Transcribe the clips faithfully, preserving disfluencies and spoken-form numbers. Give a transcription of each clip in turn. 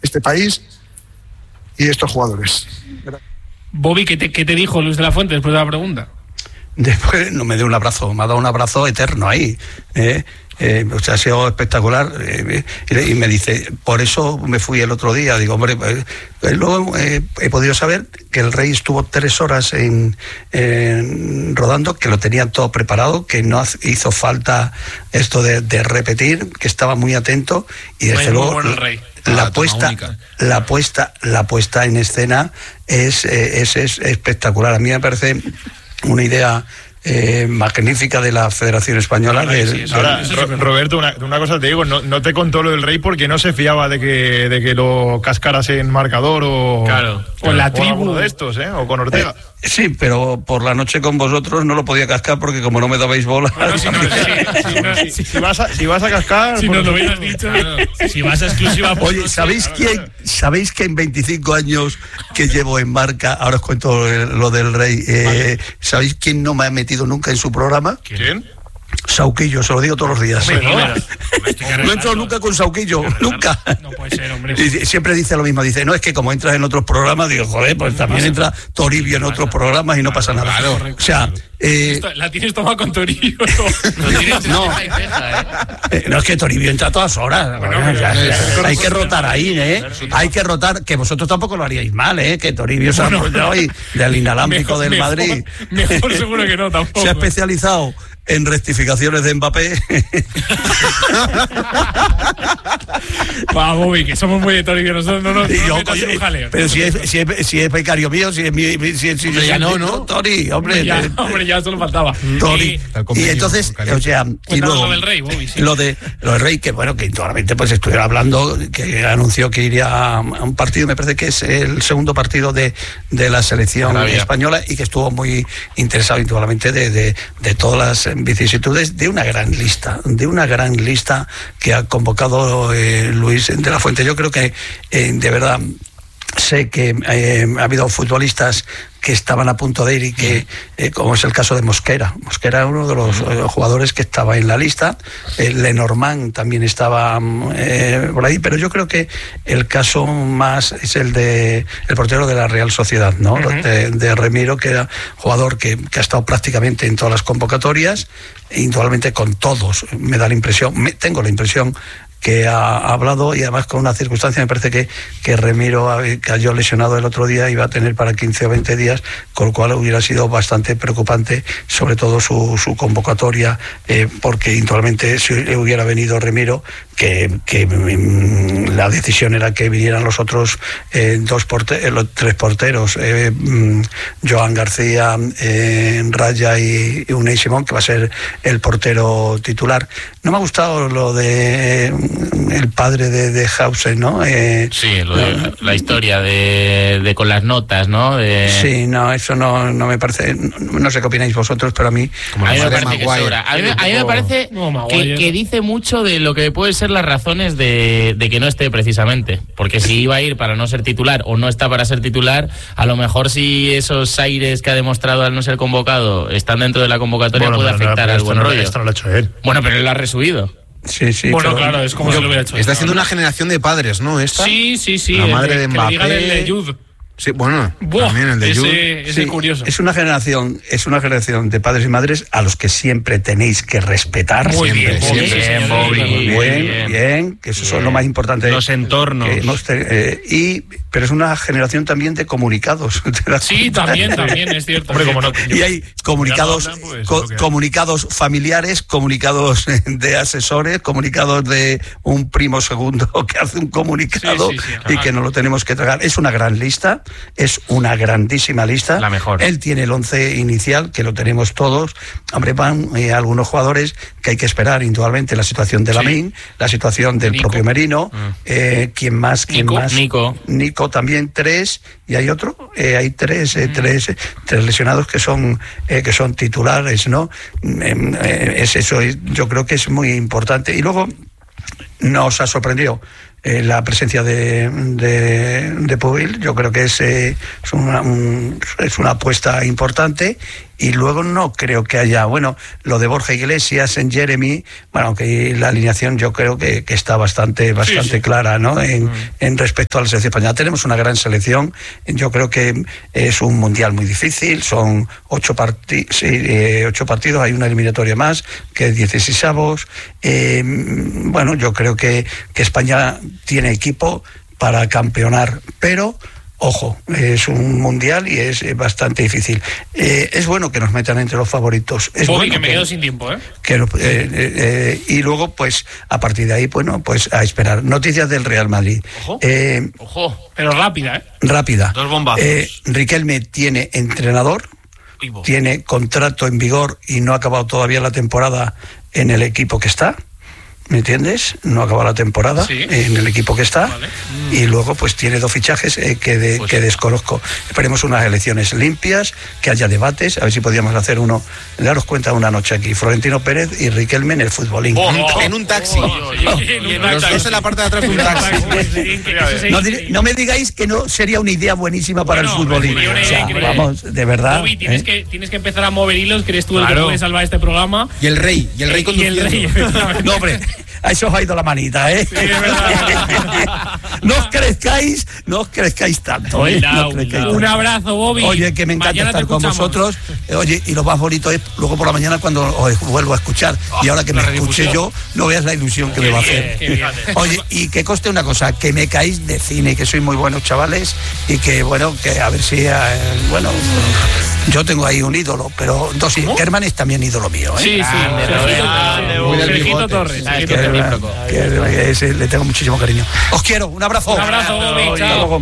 este país y estos jugadores. Bobby, ¿qué te, qué te dijo Luis de la Fuente después de la pregunta? Después no me dio un abrazo, me ha dado un abrazo eterno ahí, ¿eh? Eh, o sea, ha sido espectacular, eh, y me dice, por eso me fui el otro día. Digo, hombre, eh, luego eh, he podido saber que el Rey estuvo tres horas en, en rodando, que lo tenían todo preparado, que no hizo falta esto de, de repetir, que estaba muy atento, y desde luego bueno la ah, puesta la puesta la puesta en escena es, es, es espectacular. A mí me parece una idea Eh, magnífica de la Federación Española. Bueno, del, sí, sí, ahora, del... Ro- Roberto, una, una cosa te digo, no, no te contó lo del Rey porque no se fiaba de que, de que lo cascaras en marcador o, claro, o en la tribu o de estos, ¿eh? O con Ortega. Eh, sí, pero por la noche con vosotros no lo podía cascar porque como no me dabais bola. Bueno, si, no, si, si, no, si, si, si, vas a, si vas a cascar. Si nos lo hubieras dicho, no. Si vas a exclusiva. Oye, ¿sabéis quién? ¿Sabéis que en veinticinco años que llevo en marca, ahora os cuento lo del Rey, eh, vale. ¿sabéis quién no me ha metido nunca en su programa? ¿Quién? Sauquillo, se lo digo todos los días. Hombre, no, no, no entro nunca con Sauquillo, nunca. No puede ser, hombre. Y siempre dice lo mismo, dice, no, es que como entras en otros programas, digo, joder, pues también entra Toribio en otros programas y no pasa nada. Claro, o sea, eh, la tienes tomada con Toribio. No, eh, no es que Toribio entra a todas horas. Bueno, bueno, ya, ya, hay que rotar ahí, ¿eh? Hay que rotar, que vosotros tampoco lo haríais mal, ¿eh? Que Toribio se ha apoyado hoy del inalámbrico del mejor, Madrid. Mejor seguro que no, tampoco. Se ha especializado en rectificaciones de Mbappé. Va, Bobby, que somos muy de Toribio, nosotros no nos no, no metas en un jaleo. Pero si es, si, es, si es becario mío, si es mi... Si, si, hombre, si ya es no, mi, ¿no? Tori, hombre. Ya, hombre, ya solo faltaba. Tori. Y, y entonces, o sea... Y luego, lo del Rey, Bobby, sí. Lo, de, lo del Rey, que bueno, que indudablemente pues estuviera hablando, que anunció que iría a un partido, me parece que es el segundo partido de, de la selección Arabia. española, y que estuvo muy interesado indudablemente de, de, de todas las vicisitudes de una gran lista, de una gran lista que ha convocado eh, Luis de la Fuente. Yo creo que eh, de verdad sé que eh, ha habido futbolistas que estaban a punto de ir y que, eh, como es el caso de Mosquera. Mosquera era uno de los eh, jugadores que estaba en la lista. Eh, Lenormand también estaba eh, por ahí, pero yo creo que el caso más es el de el portero de la Real Sociedad, ¿no? Uh-huh. De, de Remiro, que era jugador que, que ha estado prácticamente en todas las convocatorias, e indudablemente con todos. Me da la impresión, me, tengo la impresión que ha hablado, y además con una circunstancia, me parece que, que Remiro cayó lesionado el otro día, iba a tener para quince o veinte días, con lo cual hubiera sido bastante preocupante, sobre todo su, su convocatoria, eh, porque indudablemente si hubiera venido Remiro, que, que mm, la decisión era que vinieran los otros eh, dos porteros, los tres porteros, eh, mm, Joan García, eh, Raya y, y Unai Simón, que va a ser el portero titular. No me ha gustado lo de eh, el padre de, de Hausen, ¿no? Eh, sí, lo de, eh, la historia de, de con las notas, ¿no? De... Sí, no, eso no, no me parece, no, no sé qué opináis vosotros, pero a mí... A mí me parece que sobra. A mí, a mí me parece no, que, que dice mucho de lo que puede ser las razones de, de que no esté precisamente, porque si iba a ir para no ser titular o no está para ser titular, a lo mejor si esos aires que ha demostrado al no ser convocado están dentro de la convocatoria, bueno, puede afectar no, al buen no, rollo. Esto no lo ha hecho él. Bueno, pero él lo ha resubido. Sí, sí. Bueno, pero, claro, es como si lo hubiera hecho. Está siendo una generación de padres, ¿no? Esta. Sí, sí, sí. La madre de, de Mbappé. Que le digan el de Jude. Sí, bueno, Buah, también el de ese, Jude. ese sí, es curioso. Es una generación, es una generación de padres y madres a los que siempre tenéis que respetar. Muy siempre, bien, siempre. bien, Bien, Bobby, bien, bien, bien, que eso bien. son lo más importante. Los entornos. Que hemos, eh, y, pero es una generación también de comunicados. Sí, también, también, es cierto. Hombre, como no, y hay comunicados, hablan, pues, co- comunicados familiares, comunicados de asesores, comunicados de un primo segundo que hace un comunicado, sí, sí, sí, y que no lo tenemos que tragar. Es una gran lista, es una grandísima lista. La mejor. Él tiene el once inicial, que lo tenemos todos. Hombre, van eh, algunos jugadores que hay que esperar, indudablemente, la situación de Lamine, sí. la situación del Nico. propio Merino, Mm. eh, ¿quién más? ¿Quién Nico. más? Nico. Nico también, tres, y hay otro, eh, hay tres, eh, Mm. tres, tres lesionados que son eh, que son titulares, ¿no? Eh, eh, es eso, yo creo que es muy importante. Y luego nos ha sorprendido Eh, la presencia de, de, de Pubil. Yo creo que es, eh, es, una, un, es una apuesta importante, y luego no creo que haya, bueno, lo de Borja Iglesias en Jeremy, bueno, aunque la alineación yo creo que, que está bastante, bastante sí, sí. clara, ¿no? En, mm. en respecto a la selección española. Tenemos una gran selección, yo creo que es un mundial muy difícil, son ocho, parti- sí, eh, ocho partidos, hay una eliminatoria más, que es dieciseisavos, eh, bueno, yo creo que, que España tiene equipo para campeonar, pero ojo, es un mundial y es bastante difícil. Eh, es bueno que nos metan entre los favoritos. Es Bobby, bueno que me que, quedo sin tiempo, ¿eh? Que, eh, eh, y luego, pues, a partir de ahí, bueno, pues a esperar. Noticias del Real Madrid. Ojo, eh, ojo, pero rápida, ¿eh? Rápida. Dos bombazos. Eh, Riquelme tiene entrenador, tiene contrato en vigor y no ha acabado todavía la temporada en el equipo que está. ¿Me entiendes? No acaba la temporada sí. en el equipo que está, vale. mm. y luego pues tiene dos fichajes eh, que, de, pues que desconozco. Esperemos unas elecciones limpias, que haya debates, a ver si podíamos hacer uno, daros cuenta una noche aquí, Florentino Pérez y Riquelme en el futbolín. Oh, oh, en un taxi. Oh, oh, oh, oh. Los dos en la parte de atrás de un taxi. no, no me digáis que no sería una idea buenísima para bueno, el futbolín. O sea, vamos, de verdad. Bobby, tienes, ¿eh? que, tienes que empezar a mover hilos, que eres tú claro. el que puede salvar este programa. Y el rey, y el rey conduciendo. Y el rey, no, hombre. A eso os ha ido la manita, ¿eh? Sí, es verdad. No os crezcáis, no os crezcáis tanto, ¿eh? No, no os crezcáis un tanto. abrazo, Bobby. Oye, que me encanta mañana estar con vosotros. Oye, y lo más bonito es luego por la mañana cuando os vuelvo a escuchar. Oh, y ahora que me escuche yo, no veas la ilusión que qué me va a hacer. Qué bien. Oye, y que conste una cosa, que me caéis de cine, que sois muy buenos chavales, y que, bueno, que a ver si, eh, bueno, yo tengo ahí un ídolo, pero dos Kerman es también ídolo mío, ¿eh? Sí, sí. Sergito Torres. Que ese, le tengo muchísimo cariño. Os quiero, un abrazo. Un abrazo, Bobby. Chao.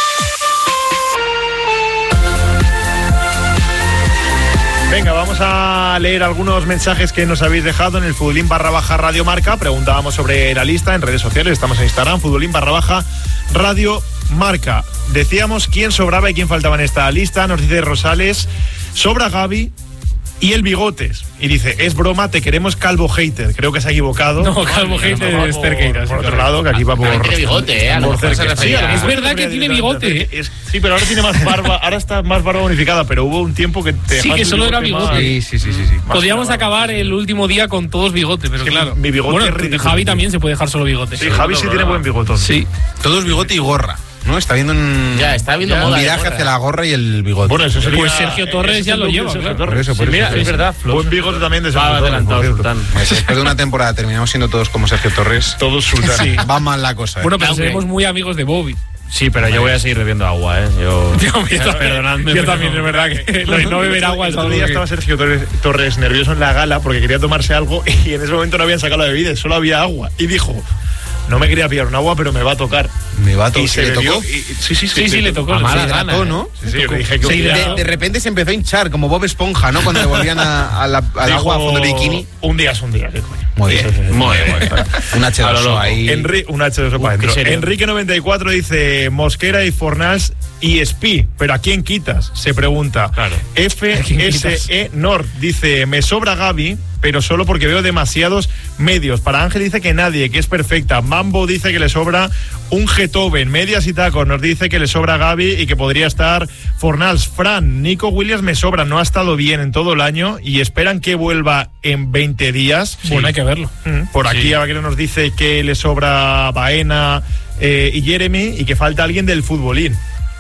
Venga, vamos a leer algunos mensajes que nos habéis dejado en el Futbolín barra baja Radio Marca. Preguntábamos sobre la lista en redes sociales, estamos en Instagram, Futbolín barra baja Radio Marca. Decíamos quién sobraba y quién faltaba en esta lista. Nos dice Rosales, sobra Gavi y el Bigotes. Y dice, es broma, te queremos calvo hater. Creo que se ha equivocado. No, calvo no, hater no, es Cerqueira. Por otro lado, que aquí va por... Tiene bigote, ¿eh? A lo mejor se refería. Es verdad que tiene bigote. Es, sí, pero ahora tiene más barba, ahora está más barba bonificada, pero hubo un tiempo que te sí, que solo era bigote. Más, sí, sí, sí, sí, sí. Podríamos acabar el último día con todos bigote, pero es que claro. Mi bigote bueno, es Javi también se puede dejar solo bigote. Sí, Javi sí tiene buen bigotón. Sí, todos bigote y gorra. ¿No? Está viendo un, ya, está viendo ya, moda un viraje hacia la gorra y el bigote. Bueno, eso sería, pues Sergio Torres ya lo lleva. Sergio claro. Torres. Por eso, por sí, eso, mira, por es eso. verdad. Buen bigote también de Sergio Va adelantado, Sultán. Después de una temporada terminamos siendo todos como Sergio Torres. Todos Sultán. Sí. Va mal la cosa. ¿eh? Bueno, pero seremos muy amigos de Bobby. Sí, pero yo voy a seguir bebiendo agua, ¿eh? Yo, perdonadme. Yo también, es verdad que lo de no beber agua es algo. El otro día estaba Sergio Torres, Torres nervioso en la gala porque quería tomarse algo y en ese momento no habían sacado la bebida, solo había agua. Y dijo, no me quería pillar un agua, pero me va a tocar. Me va a tocar. ¿Y se le bebió, tocó? Y, sí, sí, sí, sí, sí, le tocó. A mala se gana, tocó, ¿eh? ¿no? Sí, sí, yo le dije que sí, de, de repente se empezó a hinchar, como Bob Esponja, ¿no? Cuando le volvían a, a la, al dijo, agua a fondo de bikini. Un día es un día, ¿qué coño? Muy bien, muy bien. Un hache dos o ahí. Enri, un hache dos o para adentro. Enrique noventa y cuatro dice Mosquera y Fornals y Espi, pero ¿a quién quitas? Se pregunta. Claro. F S E Nord dice, me sobra Gavi, pero solo porque veo demasiados medios. Para Ángel dice que nadie, que es perfecta. Mambo dice que le sobra un Getoven. Medias y tacos nos dice que le sobra Gavi y que podría estar Fornals. Fran, Nico Williams me sobra, no ha estado bien en todo el año y esperan que vuelva en veinte días. Sí. Bueno, hay que verlo. Por aquí sí. Aguirre nos dice que le sobra Baena eh, y Jeremy y que falta alguien del futbolín.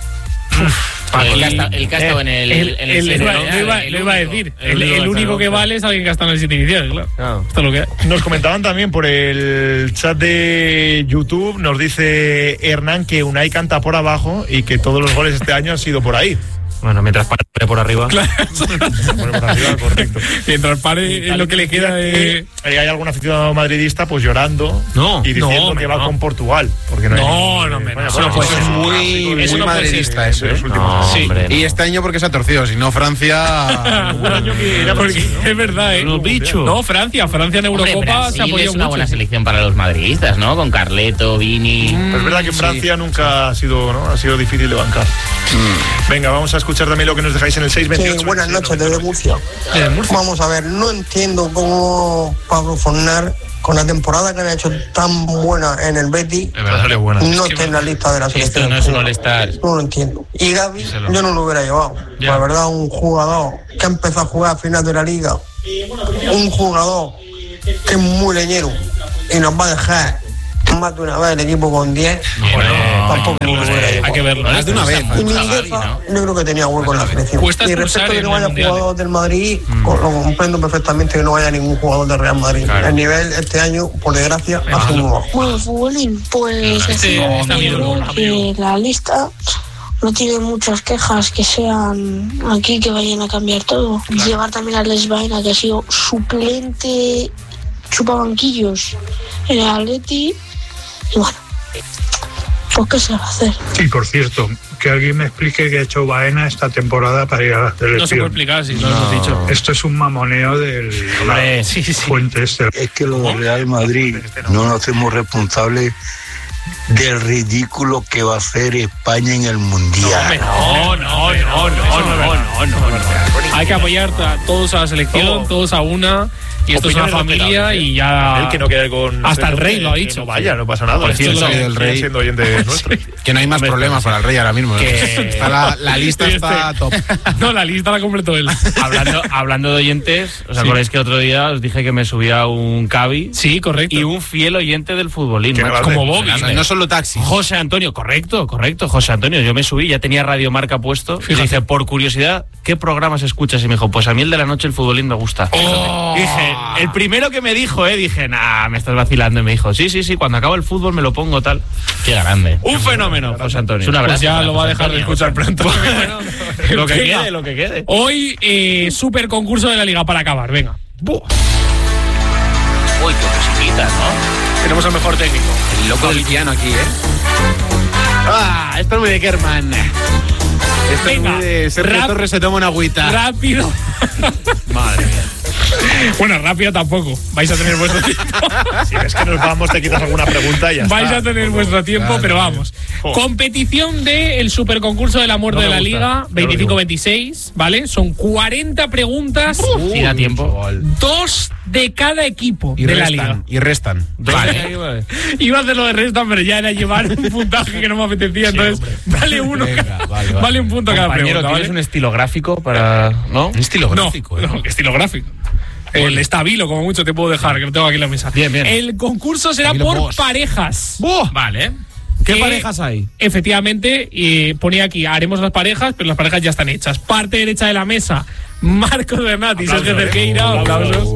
El, casta, el casto eh, en el, el, en el, el, el, el, el, el, iba, el lo iba a decir. El, el, el único que vale es alguien que ha estado en el siete inicial, claro. claro. Esto es lo que hay. Nos comentaban también por el chat de YouTube, nos dice Hernán que Unai canta por abajo y que todos los goles este año han sido por ahí. Bueno, mientras pare por arriba. Claro. Bueno, por arriba, correcto. Mientras pare es lo que le queda de... Hay algún aficionado madridista pues llorando no, y diciendo no, que va no. con Portugal. Porque no, no, hay, no, me bueno, no, bueno, no eso es muy, eso muy no madridista eso, ¿eh? ¿eh? No, sí. hombre, no. Y este año porque se ha torcido, si no Francia... un año que era porque así, ¿no? es verdad, ¿eh? Los bichos. No, Francia, Francia en Eurocopa Hombre, Brasil se apoyó es una mucho. buena selección para los madridistas, ¿no? Con Carleto, Vini... Mm, es verdad que en Francia sí. nunca ha sido, ¿no? Ha sido difícil de bancar. Mm. Venga, vamos a escuchar también lo que nos dejáis en el seis veintiocho. Sí, buenas noches desde Murcia. Desde Murcia. Vamos a ver, no entiendo cómo Pablo Fornal con la temporada que han hecho tan buena en el Betis, Es verdad, es buena. no esté en la lista de la selección. Esto no es un all-star. No lo entiendo. Y Gavi, yo no lo hubiera llevado. Ya. La verdad, un jugador que ha empezado a jugar a final de la liga, un jugador que es muy leñero y nos va a dejar más de una vez el equipo con diez, tampoco lo hubiera llevado. Hay que verlo. Más de una vez. Y Mingueza, yo creo que tenía hueco en la selección. Cuesta Y expulsar respecto de que en no vaya los mundiales. jugador del Madrid, lo comprendo perfectamente que no vaya ningún jugador del Real Madrid. El nivel este año, por desgracia, ha sido muy bajo. Bueno, futbolín, pues Este decía está bien, creo amigo. que la lista no tiene muchas quejas que sean aquí que vayan a cambiar todo. Llevar también a Les Vaina, que ha sido suplente chupabanquillos en el Atleti. Y bueno, pues qué se va a hacer. Y por cierto, que alguien me explique qué ha hecho Baena esta temporada para ir a la selección. No se puede explicar, si no lo hemos dicho. Esto es un mamoneo del Hombre, sí, sí. fuente este. Es que lo del Real Madrid no nos hacemos responsables del ridículo que va a hacer España en el Mundial. No, no, no, no, no, no, no, no. Hay que apoyar a todos a la selección, todos a una. Y esto es una familia y ya. El que no quede con. Hasta el rey lo ha que dicho. No vaya, no pasa nada. Por cierto, Sigue el rey- siendo oyente nuestro. Que no hay más problemas para el rey ahora mismo. ¿no? Que- Está la, la lista está top. No, la lista la completó él. Hablando, hablando de oyentes, ¿os Sí. acordáis que otro día os dije que me subía un Cavi? Sí, correcto. Y un fiel oyente del futbolín, Qué macho. grande. Como Bobby. No, no solo taxis. José Antonio, correcto, correcto, José Antonio. Yo me subí, ya tenía Radio Marca puesto. Y dice, por curiosidad, ¿qué programas escuchas? Y me dijo, pues a mí el de la noche, el futbolín me gusta. Oh. Dije, el primero que me dijo, eh, dije, nah, me estás vacilando. Y me dijo, sí, sí, sí, cuando acaba el fútbol me lo pongo tal. Qué grande. Un fenómeno, José Antonio. Es un abrazo Pues ya para lo va a José dejar de Antonio. escuchar pronto. Lo que Venga. quede, lo que quede. Hoy, eh, super concurso de la liga para acabar, venga. Buah. Uy, qué musiquita, ¿no? Tenemos al mejor técnico. El loco del piano aquí, ¿eh? Ah, esto es muy de Kerman. Esto Venga, es muy de Sergio rap- Torres se toma una agüita. Rápido. Madre mía. Bueno, rápido tampoco. Vais a tener vuestro tiempo. Si ves que nos vamos, te quitas alguna pregunta y ya Vais está. a tener vuestro tiempo, Claro, pero claro. vamos. Joder. Competición del super concurso del amor No de me la gusta, liga ya lo veinticinco digo. veintiséis, ¿vale? Son cuarenta preguntas, Si da tiempo. dos de cada equipo Y de la restan, liga. y restan. Vale. Iba a hacer lo de restan, pero ya era llevar un puntaje que no me apetecía, entonces vale uno. Venga, cada- vale, vale, vale. un punto cada Compañero, pregunta, ¿tienes ¿vale? un estilo gráfico para...? ¿No? Un estilo No, gráfico, ¿eh? no, que estilo gráfico. El estabilo, como mucho te puedo dejar, que lo tengo aquí en la mesa. Bien, bien. El concurso será Estabilo por Boss. parejas. Vale. ¿Qué que, parejas hay? Efectivamente, y ponía aquí, haremos las parejas, pero las parejas ya están hechas. Parte derecha de la mesa, Marcos Bernat y Sergio Cerqueira. Aplausos.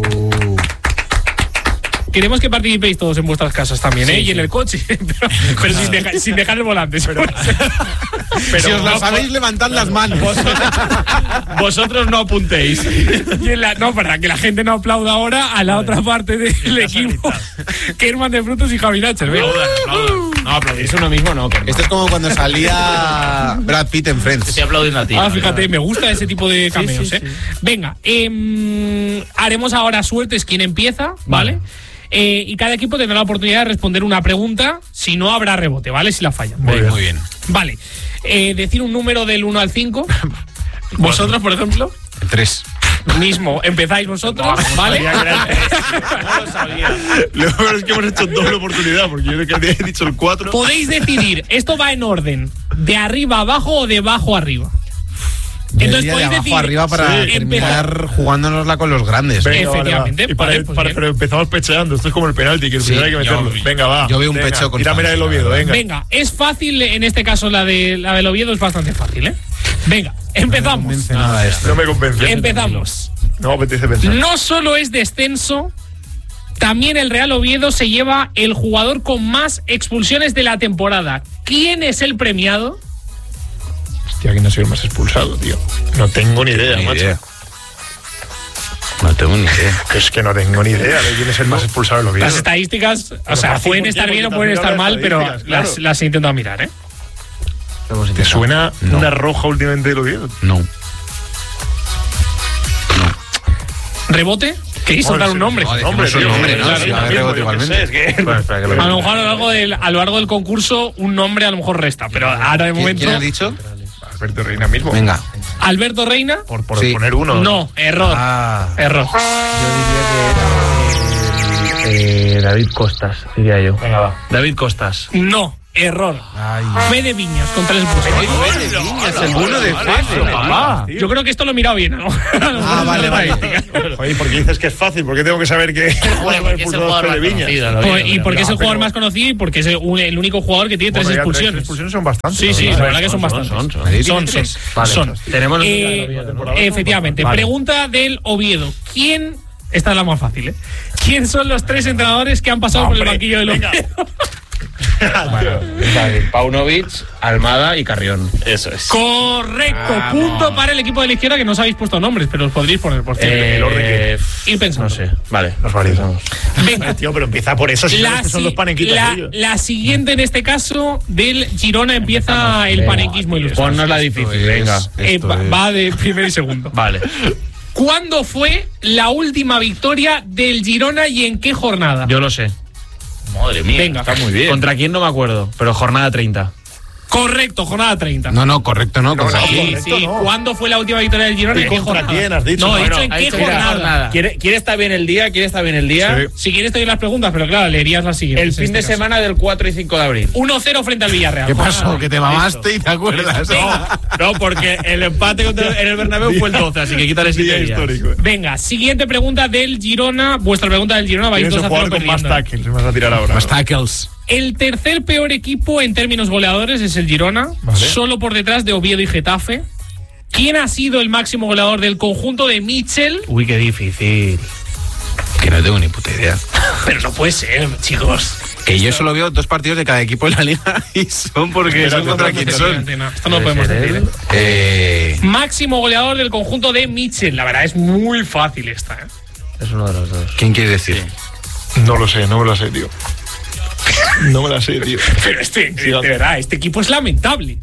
Queremos que participéis todos en vuestras casas también, ¿eh? Y en el coche, pero, pero sin, dejar, sin dejar el volante. Pero, si os las sabéis, levantad las manos. Vosotros no apuntéis. y en la- no, para que la gente no aplauda ahora a la otra parte del equipo, Kerman de Frutos y Javi Nacher. venga. No, aplaudís uno mismo, no. Kerman. Esto es como cuando salía Brad Pitt en Friends. Estoy aplaudiendo a ti. Ah, fíjate, me gusta ese tipo de cameos, sí, ¿eh? sí. Venga, em, haremos ahora suertes quién empieza, ¿vale? Eh, y cada equipo tendrá la oportunidad de responder una pregunta, si no habrá rebote, ¿vale? Si la fallan. Muy bien, muy bien. Vale. Eh, decir un número del uno al cinco. Vosotros, por ejemplo, El tres. mismo, empezáis vosotros, ¿vale? No lo sabía. Lo peor es que hemos hecho doble oportunidad, porque yo creo que había dicho el cuatro. Podéis decidir, esto va en orden, de arriba a abajo o de abajo a arriba. Entonces de podéis abajo decir, arriba para sí, terminar jugándonosla con los grandes. Venga, vale, efectivamente, va. Y para, vale, pues para- bien. pero empezamos pecheando. Esto es como el penalti, que el Sí, primero hay que yo- meterlo. Venga, va. yo veo un Venga, pecho con tírame la del fans, Oviedo, la venga. Venga, es fácil, en este caso la de la del Oviedo es bastante fácil, ¿eh? Venga, No me empezamos. convence nada esto. No me convence. Empezamos. No me apetece pensar. No solo es descenso, también el Real Oviedo se lleva el jugador con más expulsiones de la temporada. ¿Quién es el premiado? Hostia, ¿quién ha sido el más expulsado, tío? No tengo ni idea, Ni macho. idea. No tengo ni idea. Que es que no tengo ni idea de quién es el más expulsado de los Las Oviedo. estadísticas, o Pero sea, fácil, pueden ¿por qué? estar bien o Porque pueden también estar mal, habla de pero estadísticas, las, claro. las he intentado mirar, ¿eh? ¿Te suena No. una roja últimamente del Oviedo? No. ¿Rebote? ¿Queréis soltar un nombre? No, Nombre, decimos un tío. nombre, ¿no? Claro, Si va a haber mismo, rebote yo qué igualmente. sé, es que- Bueno, espera, que lo A lo veo. mejor a lo largo del, a lo largo del concurso un nombre a lo mejor resta, pero ahora de ¿Quién, momento... quién ha dicho? Alberto Reina mismo. Venga. Alberto Reina. Por, por Sí. poner uno. No, error. Ah. Error. Yo diría que era Eh, David Costas, diría yo. Venga, va. David Costas. No, error. Fede Viñas con tres puntos. Fede Viñas, el bueno de Fede, papá. Yo creo que esto lo he mirado bien, ¿no? Ah, vale, vale. Oye, ¿por qué dices que es fácil? ¿Por qué tengo que saber que Bueno, porque es el jugador más conocido. lo Pues, digo, y porque no, es el jugador pero- más conocido y porque es el, un- el único jugador que tiene tres Bueno, ya expulsiones. Tres expulsiones son bastantes. Sí, sí, ¿no? la verdad que son bastantes. Son, son. Son, son. Vale, son. tenemos los Eh, de la temporada. efectivamente. Vale. Pregunta del Oviedo. ¿Quién? Esta es la más fácil, ¿eh? ¿Quién son los tres entrenadores que han pasado por el Hombre, banquillo del venga. Oviedo? Bueno, David, Paunovic, Almada y Carrión. Eso es. Correcto. Punto para el equipo de la izquierda, que no os habéis puesto nombres, pero os podréis poner por cierto. Eh, el orden que- Ir pensando. No sé, vale. Nos validamos. Venga. Tío, pero empieza por eso, si La, sabes que son si- los panequitas la- ellos. la siguiente en este caso del Girona empieza el panequismo ilustrado. Ponnos la difícil, venga. Eh, va, va de primero y segundo. Vale. ¿Cuándo fue la última victoria del Girona y en qué jornada? Yo lo sé. Madre mía. Venga. Está muy bien. ¿Contra quién no me acuerdo? Pero jornada treinta. Correcto, jornada treinta. No, no, correcto, no. contra no, quién. Sí, correcto, sí. no. ¿Cuándo fue la última victoria del Girona y ¿Y en qué contra jornada? quién has dicho? No, he dicho Bueno, en ha qué dicho que era jornada. ¿Quiere, ¿Quiere estar bien el día? ¿Quiere estar bien el día? Sí. Si quieres te doy las preguntas, pero claro, leerías las siguientes. El en fin este de caso. semana del cuatro y cinco de abril. uno cero frente al Villarreal. ¿Qué Jornada. pasó? Que te mamaste y te acuerdas. No, porque el empate contra- en el Bernabéu fue el doce, así que quítale siete Día días. histórico. Venga, siguiente pregunta del Girona. Vuestra pregunta del Girona, vais Tienes dos un a cero jugador con más perdiendo. tackles, me vas a tirar ahora. Los tackles. El tercer peor equipo en términos goleadores es el Girona, Vale. solo por detrás de Oviedo y Getafe. ¿Quién ha sido el máximo goleador del conjunto de Mitchell? Uy, qué difícil. Que no tengo ni puta idea. Pero no puede ser, chicos. Que yo solo veo dos partidos de cada equipo en la liga y son porque son contra quién son. Esto no lo podemos decir. ¿eh? Eh, Máximo goleador del conjunto de Mitchell. La verdad es muy fácil esta. ¿eh? Es uno de los dos. ¿Quién quiere decir? No lo sé, no me lo sé, tío. No me la sé, tío. Pero este, de verdad, este equipo es lamentable.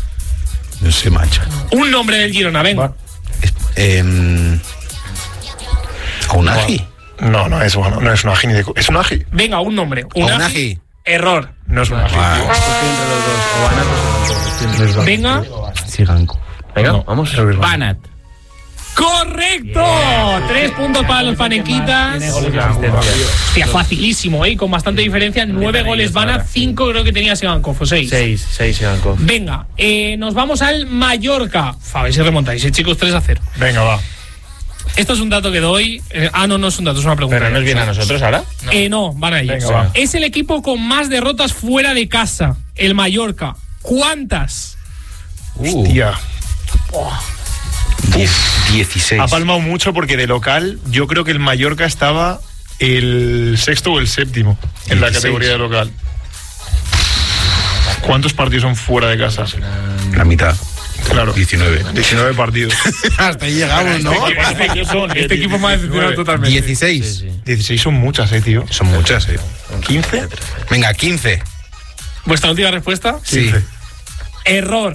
No sé, macho. Un nombre del Girona, venga. Eh, ¿Unagi? No, no es, bueno, no es un ají ni de... co- ¿Es un ají? Venga, un nombre. Unagi. Unagi. Error. No es un ají, tío. Venga. Siganco. Venga, No, vamos. creo que es bueno. Banat. ¡Correcto! Tres puntos para los panequitas. Hostia, facilísimo, ¿eh? Con bastante diferencia. Nueve goles van a cinco, creo que tenía Sigankov, o seis. Seis, seis, Sigankov. Venga, eh, nos vamos al Mallorca. A ver si remontáis, ¿eh, chicos? tres a cero. Venga, va. Esto es un dato que doy. eh, ah, no, no es un dato, es una pregunta. Pero no es bien a nosotros ahora. No. Eh, no, van a ir. Venga, va. Es el equipo con más derrotas fuera de casa, el Mallorca. ¿Cuántas? Uh, Tía. dieciséis. Ha palmado mucho porque de local yo creo que el Mallorca estaba el sexto o el séptimo en la dieciséis. categoría de local. ¿Cuántos partidos son fuera de casa? La mitad. Claro. diecinueve. diecinueve partidos. Hasta ahí llegamos, ¿no? Este, son, Este equipo me ha decepcionado totalmente. dieciséis. dieciséis son muchas, eh, tío. Son muchas, eh. ¿quince? Venga, quince. ¿Vuestra última respuesta? Sí. Error.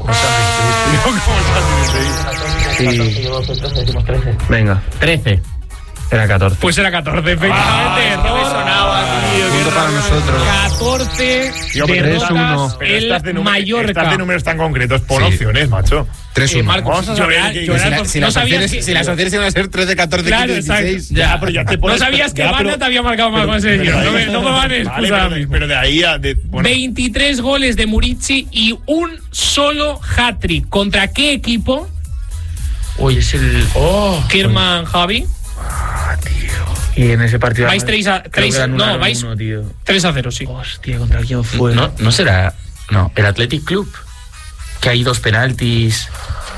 Venga. trece. Era catorce. Pues era catorce, efectivamente. Error. Punto para nosotros. catorce Tío, pero derrotas tres uno. Pero el estas de número- Mallorca. Estas de números tan concretos, pon Sí. opciones, macho. tres Eh, uno. Marcos, Vamos a saber llorar- qué- llorar si, la- por- si no las sabías opciones, que- si las opciones iban a ser trece, catorce, Claro, quince, exacto. dieciséis. Ya, pero ya te No pones- sabías que ya, Bana pero- te había marcado más con ese pero- guión. No me, no me van a Vale, excusar pero, ahora mismo. pero de ahí a... De, bueno, veintitrés goles de Murici y un solo hat-trick. ¿Contra qué equipo? Uy, es el. Oh. Kerman, Javi. Y en ese partido. Vais tres a- creo tres- que no, anularon vais- uno, tío. tres a cero, sí. Hostia, ¿contra quién fue? No, no será. No, el Athletic Club. Que hay dos penaltis.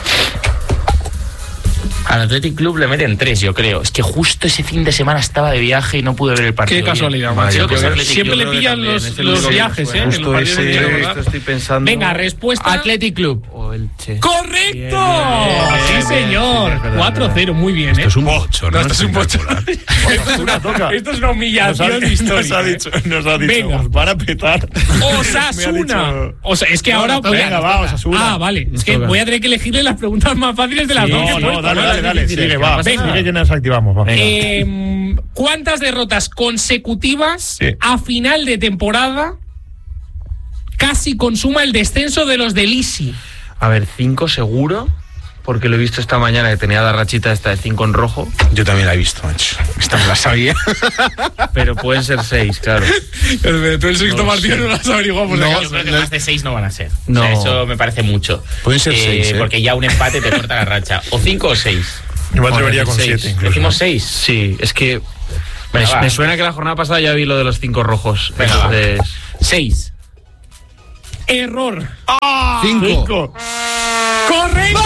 Al Athletic Club le meten tres, yo creo. Es que justo ese fin de semana estaba de viaje y no pude ver el partido. Qué casualidad, bien. macho. Creo que es Athletic Siempre Club. le Creo que pillan también, los, es el los único que viajes, me ¿eh? suena. En los Justo partidos ese, de esto temporada. estoy pensando. Venga, respuesta. Athletic Club. O el Che. ¡Correcto! Bien, Sí, bien, señor. sí, es verdad, cuatro cero, muy bien, ¿eh? Esto es un bochorno. No, esto es un espectacular. Esto es una, esto es una humillación nos ha, histórica. nos ha ¿eh? dicho, nos ha dicho, Venga. os van a petar. Osasuna. Me ha dicho- O sea, es que No, ahora no, voy a- venga, va, Osasuna. Ah, vale. Es Nos que toca. voy a tener que elegirle las preguntas más fáciles de las No, dos que he no, puesto, dale, ¿no? dale, dale, difíciles, sigue, que va. no pasa Venga. Sigue que nos activamos, va. Eh, ¿Cuántas derrotas consecutivas Sí. a final de temporada casi consuma el descenso de los del Isi? A ver, cinco seguro. porque lo he visto esta mañana que tenía la rachita esta de cinco en rojo. Yo también la he visto, macho. Esta me la sabía. Pero pueden ser seis, claro. Pero tú el sexto No partido sé. no lo has averiguado por No, si yo acaso. creo que más de seis no van a ser. No. O sea, eso me parece mucho. Pueden ser seis, ¿eh? Porque ya un empate te corta la racha. O cinco o seis. Yo me Bueno, atrevería con seis. siete. ¿Decimos seis? Sí, es que me, Venga, va. me suena que la jornada pasada ya vi lo de los cinco rojos. Venga, va. Entonces, Seis. Error. Cinco. ¡Correcto!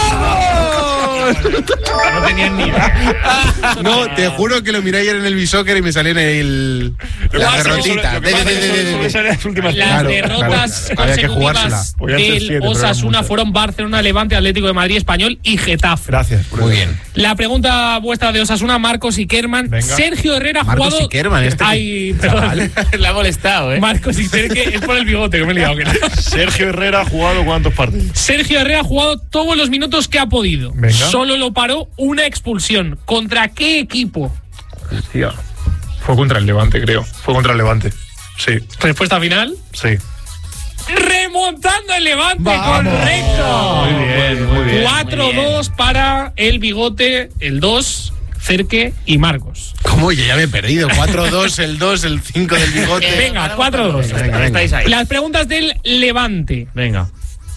No tenían ni idea. No, te juro que lo miré ayer en el bisóquer y me salió en el... La Guau, derrotita. solo- De- de- de- de- de- de- Las últimas Las Claro, derrotas claro. Había que jugársela. consecutivas Podían ser del siete, pero eran Osasuna muchas. fueron Barcelona, Levante, Atlético de Madrid, Español y Getafe. Gracias. Muy bien. La pregunta vuestra de Osasuna, Marcos y Kerman. Venga. Sergio Herrera ha Marcos jugado... y Kerman, este que- Ay, perdón. Le ha molestado, ¿eh? Marcos y Sergio, es por el bigote que me he liado. que no. Sergio Herrera ha jugado ¿cuántos partidos? Sergio Herrera ha jugado todos los minutos que ha podido. Venga. Solo lo paró una expulsión. ¿Contra qué equipo? Hostia. Fue contra el Levante, creo. Fue contra el Levante. Sí, Respuesta final. sí. Remontando el Levante, Vamos. correcto. muy bien, muy bien. cuatro dos para el bigote, el dos, Cerque y Marcos. ¿Cómo? Yo ya me he perdido. cuatro dos, el dos, el cinco del bigote. Venga, cuatro dos. Venga, venga. Estáis ahí. Las preguntas del Levante. venga.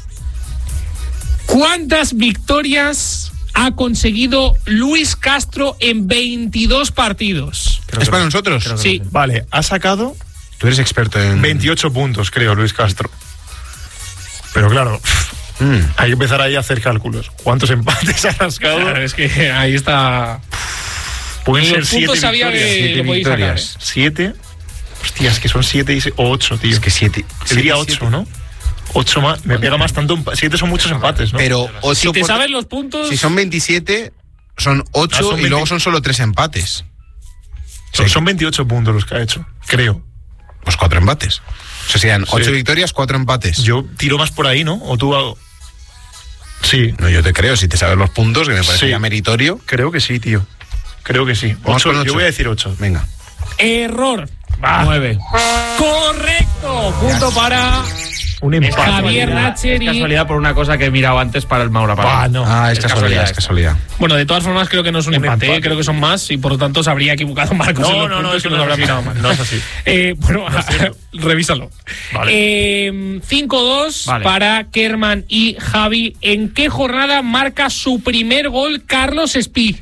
¿Cuántas victorias ha conseguido Luis Castro en veintidós partidos? ¿Es para nosotros? Sí. Vale, ha sacado Tú eres experto en... veintiocho puntos, creo, Luis Castro. Pero claro, Mm. hay que empezar ahí a hacer cálculos. ¿Cuántos empates ha rascado? Claro, es que ahí está. Pueden Los ser siete puntos sabía victorias. que Siete lo podéis sacar. victorias. ¿eh? ¿Siete? Hostia, es que son siete y se- o ocho, tío. Es que siete. Yo diría siete, ocho, ¿no? Ocho más. Me pega más tanto. empa- Siete son muchos empates, ¿no? Pero ocho Si te por- sabes los puntos. Si son veintisiete, son ocho Ah, son y veinte. luego son solo tres empates. son, son veintiocho puntos los que ha hecho, creo. Pues cuatro empates. O sea, serían Sí. ocho victorias, cuatro empates. Yo tiro más por ahí, ¿no? O tú. hago- Sí, No, yo te creo, si te sabes los puntos, que me parecería Sí. meritorio. creo que sí, tío. Creo que sí. Vamos Ocho, con ocho. yo voy a decir ocho. Venga. Error. Nueve. Correcto. Punto para Un empate. Javier Es Nacher y. casualidad por una cosa que he mirado antes para el Maura Parra. Ah, no. Ah, es, casualidad, es casualidad. Bueno, de todas formas, creo que no es un, Un empate, empate. ¿eh? Creo que son más y por lo tanto se habría equivocado Marcos. en No, los no, no, puntos es que y nos no habrá es así. mirado mal. No es así. Eh, bueno, revísalo. Vale. Eh, cinco dos Vale. para Kerman y Javi. ¿En qué jornada marca su primer gol Carlos Espí?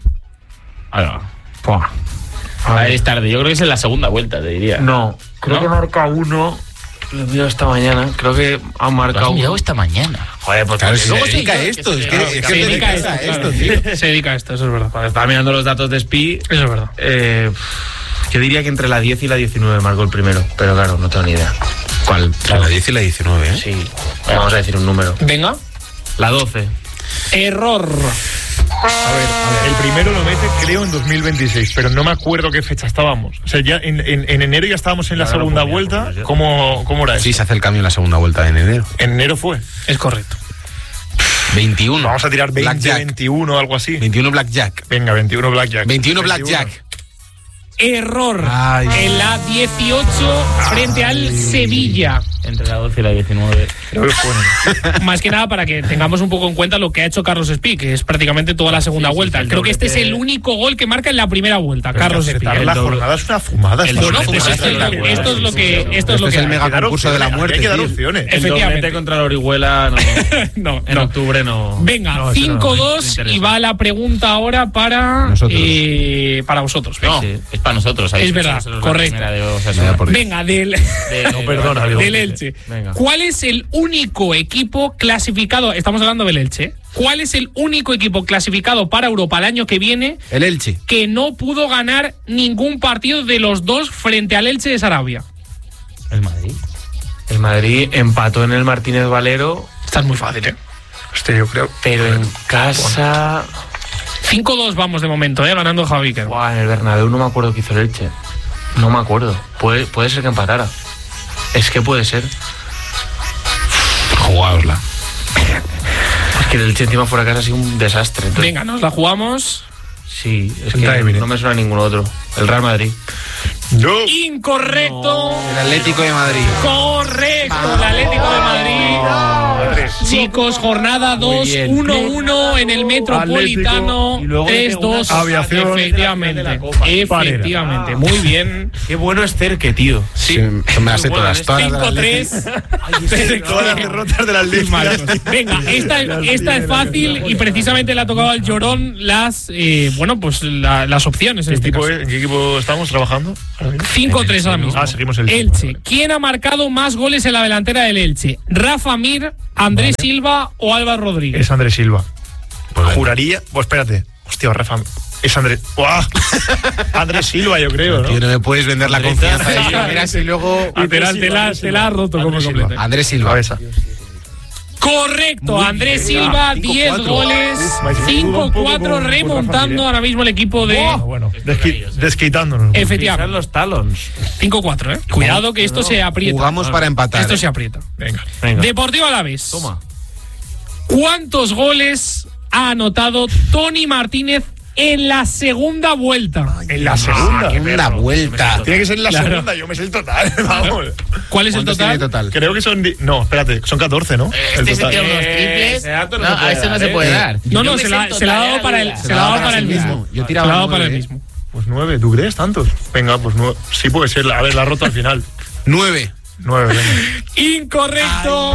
Pua. A ver, es tarde. Yo creo que es en la segunda vuelta, te diría. No, creo ¿No? que marca uno. Lo he mirado esta mañana. Creo que ha Lo marcado has mirado uno. esta mañana. Joder, pues Claro, porque si luego se sí, dedica a yo- esto, que es se- que, claro, es que Se te dedica a dedicas esto, a claro. esto, tío. Se dedica a esto, eso es verdad. Cuando estaba mirando los datos de Spi, Eso es verdad. eh, yo diría que entre la diez y la diecinueve marcó el primero. Pero claro, no tengo ni idea. ¿Cuál? La diez y la diecinueve, ¿eh? Sí. Vamos a decir un número. Venga. La doce. Error. A ver, el primero lo mete, creo, en dos mil veintiséis, pero no me acuerdo qué fecha estábamos. O sea, ya en, en- en enero ya estábamos en la Ahora lo segunda ponía, vuelta. ponía, ¿sí? ¿Cómo, ¿Cómo era eso? Sí, se hace el cambio en la segunda vuelta en enero. En enero fue. Es correcto. veintiuno. Vamos a tirar veinte, Blackjack. veintiuno o algo así. veintiuno Blackjack. Venga, veintiuno Blackjack. veintiuno Blackjack. Error. Ay. En la dieciocho frente al Sevilla. Entre la doce y la diecinueve. Creo que fue. Más que nada para que tengamos un poco en cuenta lo que ha hecho Carlos Espí, que es prácticamente toda la segunda vuelta. el Creo que este es doblete. el único gol que marca en la primera vuelta, Carlos Espí. Acertar la El doble- jornada es una fumada. el es una Bueno, doblete pues fumada esto es lo, espectacular. esto es lo que esto es Este lo es que el hay. mega Hay que dar concurso de la opciones, muerte, Hay que dar tío. opciones. El Efectivamente. doblete contra la Orihuela no, No, en no. octubre no. Venga, no, eso no, cinco no dos me interesa. y va la pregunta ahora para Nosotros. eh, para vosotros. Venga, No, es para nosotros. ahí Es sí, verdad, nosotros la correcto. primera de Osasuna. Vaya por Dios. Venga, del, De- No, perdona, de- digo. del Elche. Venga. ¿Cuál es el único equipo clasificado? Estamos hablando del Elche. ¿eh? ¿Cuál es el único equipo clasificado para Europa el año que viene El Elche. que no pudo ganar ningún partido de los dos frente al Elche de Sarabia? El Madrid. El Madrid empató en el Martínez Valero, Esta es muy fácil, ¿eh? Hostia, yo creo. pero en casa. cinco dos vamos de momento, ¿eh? Ganando Javi. Kerr. Buah, en el Bernabéu no me acuerdo qué hizo el Elche. No me acuerdo. Puede, puede ser que empatara. Es que puede ser. Jugaosla. Es que el Elche encima fuera de casa ha sido un desastre. Entonces, Venga, nos la jugamos. sí, es El que timing. no me suena ningún otro. El Real Madrid. No. Incorrecto. El Atlético de Madrid. Correcto. El Atlético de Madrid. A tres. Chicos, jornada dos, uno uno en el Metropolitano, tres dos. Aviación. Efectivamente. Efectivamente. Muy bien. Qué bueno es Cerque, tío. Sí, me las sé todas. cinco tres. Todas las derrotas de las listas. Venga, esta, esta es fácil y precisamente le ha tocado al Llorón las, eh, bueno, pues la, las opciones en este caso. ¿En qué equipo estamos trabajando? cinco tres ahora mismo. Ah, seguimos el Elche. ¿Quién ha marcado más goles en la delantera del Elche? ¿Rafa Mir, Andrés vale. Silva o Álvaro Rodríguez? Es Andrés Silva. Pues Juraría. Pues espérate. Hostia, Rafa. Es Andrés. ¡Wow! Andrés Silva, yo creo, ¿no? Tío, no me puedes vender la confianza de primeras y luego. Literal, te la, te la has roto como completo. Andrés Silva. Correcto, Andrés Silva, diez goles, cinco cuatro remontando ahora mismo el equipo de. Oh, bueno, desqui desquitándonos. Efectivamente. los talons. cinco cuatro, ¿eh? Cuidado que esto no, se aprieta. Jugamos para empatar. Esto eh. se aprieta. Venga. Venga. Deportivo Alavés. Toma. ¿Cuántos goles ha anotado Tony Martínez en la segunda vuelta? En la segunda. Segunda vuelta. Tiene que ser en la Claro. segunda, yo me sé el total. Vamos. ¿Cuál es el total? total? Creo que son. No, espérate, son catorce, ¿no? Este el se total. tiene unos triples. Ese dato no No, se puede a este no dar, se ¿eh? puede dar. No, no, Yo se me la, sé el se la ha total, dado para el, la- se la ha dado para el mismo. Yo Se tiraba la ha dado para el nueve. mismo. Pues nueve, ¿tú crees tantos? Venga, pues nueve. Sí puede ser. A ver, la ha roto al final. Nueve. Nueve, venga. Incorrecto.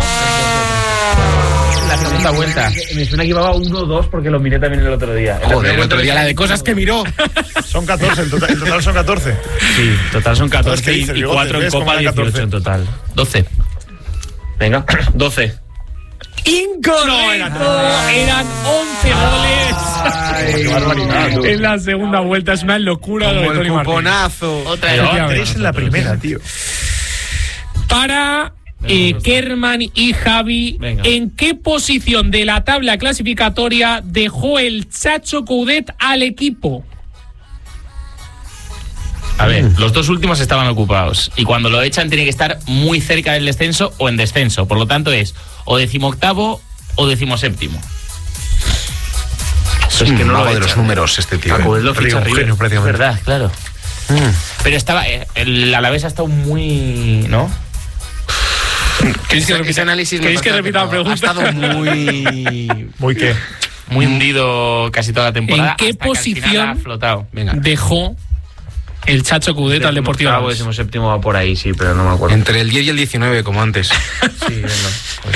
La segunda vuelta. Me suena que llevaba uno o dos porque lo miré también el otro día. Joder, el otro día la de cosas que miró. Son catorce, el total, el total son catorce. Sí, total son catorce ¿Qué y, dices, y Bigote? cuatro en ¿Ves cómo Copa, era dieciocho catorce? en total. doce. Venga, doce. Incorrecto. Eran once goles. Qué barbaridad, tú. En la segunda vuelta es una locura lo de Como el Tony Martínez. cuponazo. Otra Llevaba vez. tres en la primera, tío. Para eh, Kerman y Javi, Venga. ¿en qué posición de la tabla clasificatoria dejó el Chacho Coudet al equipo? A ver, los dos últimos estaban ocupados. Y cuando lo echan tiene que estar muy cerca del descenso o en descenso. Por lo tanto es o decimoctavo o decimoséptimo. Eso es que no lo de los números este tío. Paco, eh. él lo ficha Rigo, River. genio, Es prácticamente. verdad, claro. Pero estaba. eh, El Alavés ha estado muy. ¿No? ¿Queréis que Ese- repita, ese análisis me ¿queréis que parece repita la acertado. pregunta? Ha estado muy. ¿Muy qué? Muy hundido casi toda la temporada. ¿En qué hasta que al final posición? ha flotado. Venga. Dejó el Chacho Coudet al Deportivo Octavo, Alavés. décimo séptimo va por ahí, sí, pero no me acuerdo. Entre el diez y el diecinueve, como antes. Sí, venga. Pues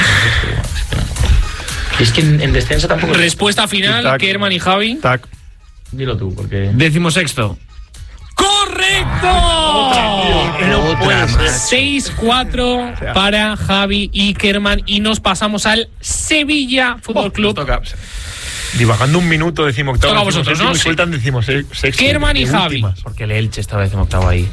es que en, en descenso tampoco. Respuesta final, Tic-tac. Kerman y Javi. Tac. Dilo tú, porque. Décimo sexto. ¡Correcto! Otra más. seis cuatro para Javi y Kerman y nos pasamos al Sevilla Fútbol Club. Toca. Divagando un minuto, decimos octavo. Toca a vosotros, ¿no? Y Sí. sueltan decimos sexto. Kerman y de Javi. últimas. Porque el Elche estaba decimoctavo ahí.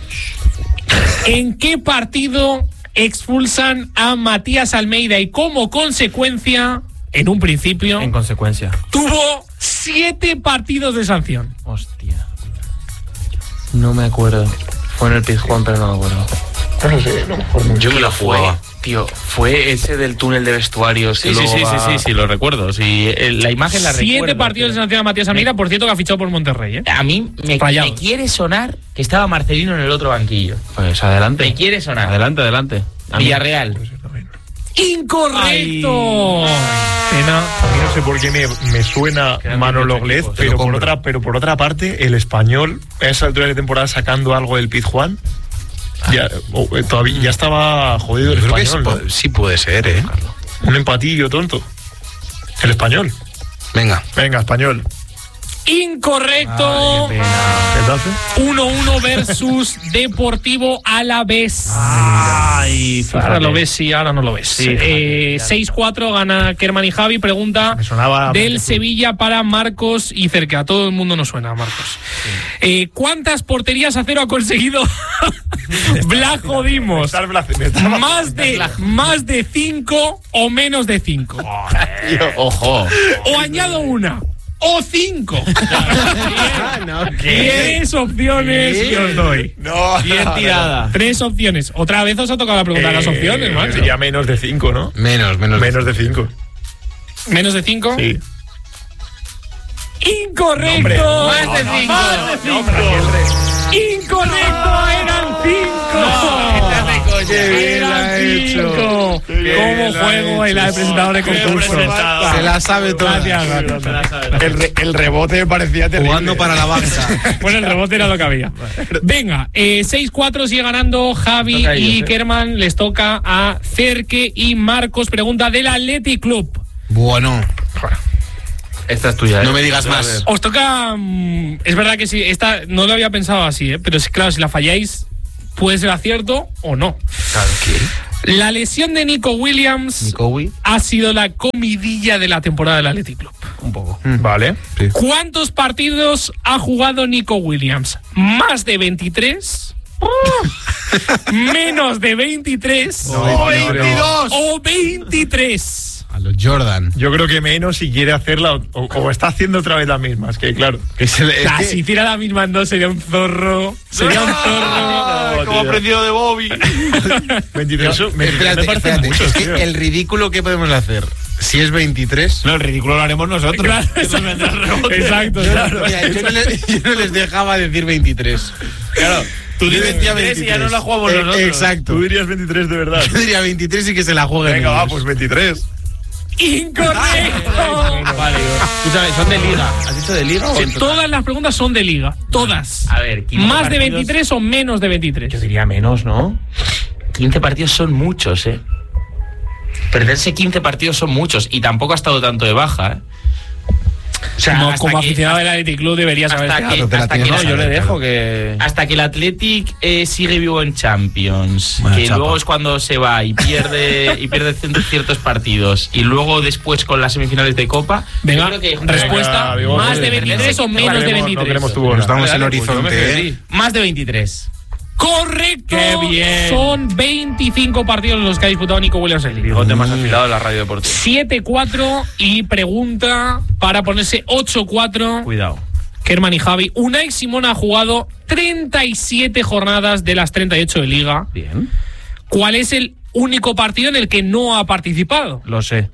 ¿En qué partido expulsan a Matías Almeida y como consecuencia, en un principio, En consecuencia. tuvo siete partidos de sanción? Hostia. No me acuerdo. Fue en el Pizjuán, pero no me acuerdo. No sé, no me acuerdo mucho. Yo me la jugaba. Tío, fue ese del túnel de vestuarios. Sí, que sí, luego sí, sí, va- sí, sí, lo recuerdo. Sí, eh, la imagen la Siete recuerdo. partidos de sanción a Matías Almeida, por cierto, que ha fichado por Monterrey, ¿eh? A mí me, Rayado. me quiere sonar que estaba Marcelino en el otro banquillo. Pues adelante. Me quiere sonar. Adelante, adelante. A mí- Villarreal. ¡Incorrecto! Pena. A mí no sé por qué me, me suena Quedan Manolo dieciocho Glez, equipos. pero Te lo por, compro. otra, pero por otra parte, el español, a esa altura de temporada sacando algo del Pizjuán, ya, oh, eh, todavía, ya estaba jodido el Yo creo que español, sí, ¿no? sí puede ser, ¿eh? Un empatillo tonto. El español. Venga. Venga, español. Incorrecto. ¿Qué te hace? uno uno versus Deportivo Alavés. Ay, Ahora lo ves, sí, ahora no lo ves. Sí, Eh, seis cuatro gana Kerman y Javi. Pregunta Me sonaba- del Sevilla para Marcos y cerca. A todo el mundo nos suena, Marcos. Eh, ¿Cuántas porterías a cero ha conseguido Blajo Dimos? Estás blas- me estás- ¿Más de, más de cinco o menos de cinco? Ojo. O añado una. O cinco. Tres opciones que os doy. No, Bien no, tirada. Tres opciones. Otra vez os ha tocado la pregunta de las Eh, opciones, macho. Ya menos de cinco, ¿no? Menos, menos. Menos de cinco. ¿Menos de cinco? Sí. Incorrecto. No, hombre, Más de no, cinco. no, Más de no, cinco. Incorrecto. Eran cinco. Eran cinco. cinco. ¿Cómo juego en la de presentador de concurso? Se la sabe toda. El, re, el rebote me parecía terrible. Jugando para la banca. Bueno, el rebote era lo que había. Venga, eh, seis cuatro sigue ganando Javi Toca ellos, y eh. Kerman. Les toca a Cerque y Marcos. Pregunta del Athletic Club. Bueno. Esta es tuya. No ¿eh? me digas más. Os toca... mm, es verdad que sí, esta no lo había pensado así, ¿eh? Pero es claro, si la falláis, puede ser acierto o no. Claro, ¿qué? La lesión de Nico Williams Nicowi. ha sido la comidilla de la temporada del Athletic Club. Un poco. Vale. Sí. ¿Cuántos partidos ha jugado Nico Williams? ¿Más de veintitrés? ¿Menos de veintitrés? No, ¿O veintidós. veintidós? ¿O veintitrés? A los Jordan. Yo creo que menos si quiere hacerla o, o, o está haciendo otra vez la misma. Es que, claro. Que se le- es Ah, que- si hiciera la misma en dos sería un zorro. Sería un zorro. Como aprendido de Bobby. veintitrés, No, veintitrés espérate, me parecen espérate. muchos, Es que tío. el ridículo que podemos hacer, si es veintitrés. No, el ridículo lo haremos nosotros. Claro, exacto, claro. Mira, yo, no les, yo no les dejaba decir veintitrés. Claro. Tú Yo dices decía veintitrés y ya no la veintitrés. jugamos Eh, nosotros. Exacto. Tú dirías veintitrés de verdad. Yo diría veintitrés y que se la jueguen. Venga, va, ellos. pues veintitrés. ¡Incorrecto! Vale. Escúchame, ¿son de liga? ¿Has dicho de liga o Sí, en total? todas las preguntas son de liga. Todas. A ver, quince ¿Más de partidos. veintitrés o menos de veintitrés? Yo diría menos, ¿no? quince partidos son muchos, ¿eh? Perderse quince partidos son muchos y tampoco ha estado tanto de baja, ¿eh? O sea, como hasta como que- aficionado del Athletic Club deberías saber hasta que- que, te la hasta tienes que que no, yo le saber, dejo claro. que hasta que el Athletic eh, sigue vivo en Champions, Buena que chapa. luego es cuando se va y pierde y pierde c- ciertos partidos y luego después con las semifinales de Copa. Venga, yo creo que respuesta, Venga, ¿más de Bigote. veintitrés o No menos de queremos- veintitrés? No queremos tu Nos bola. damos Dale, el dale, pues yo me horizonte, quedo ¿eh? así. Más de veintitrés. ¡Correcto! ¡Qué bien! Son veinticinco partidos los que ha disputado Nico Williams en Liga. Bigote más afilado de la radio deportiva. siete cuatro y pregunta para ponerse ocho cuatro. Cuidado. Kerman y Javi. Unai Simón ha jugado treinta y siete jornadas de las treinta y ocho de Liga. Bien. ¿Cuál es el único partido en el que no ha participado? Lo sé.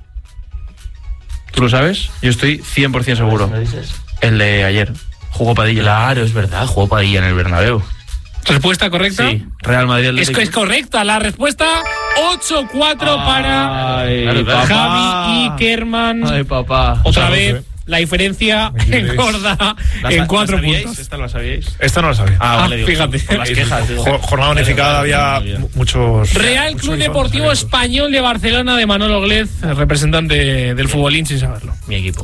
¿Tú lo sabes? Yo estoy cien por ciento seguro. El de ayer. Jugó Padilla. Claro, es verdad. Jugó Padilla en el Bernabéu. ¿Respuesta correcta? Sí. Real Madrid. Es, es correcta la respuesta. ocho cuatro para Ay, Javi papá. y Kerman. Ay, papá. Otra Vamos, vez eh. la diferencia veintitrés. engorda ¿La en sa- cuatro la sabíais? puntos. ¿Esta no la sabíais? Esta no la sabía. Ah, vale, Ah, digo, fíjate. por las quejas. digo. Jo- Jornada unificada había mu- muchos. Real muchos Club uniformes Deportivo abiertos. Español de Barcelona de Manolo Glez, representante del futbolín sin saberlo. Mi equipo.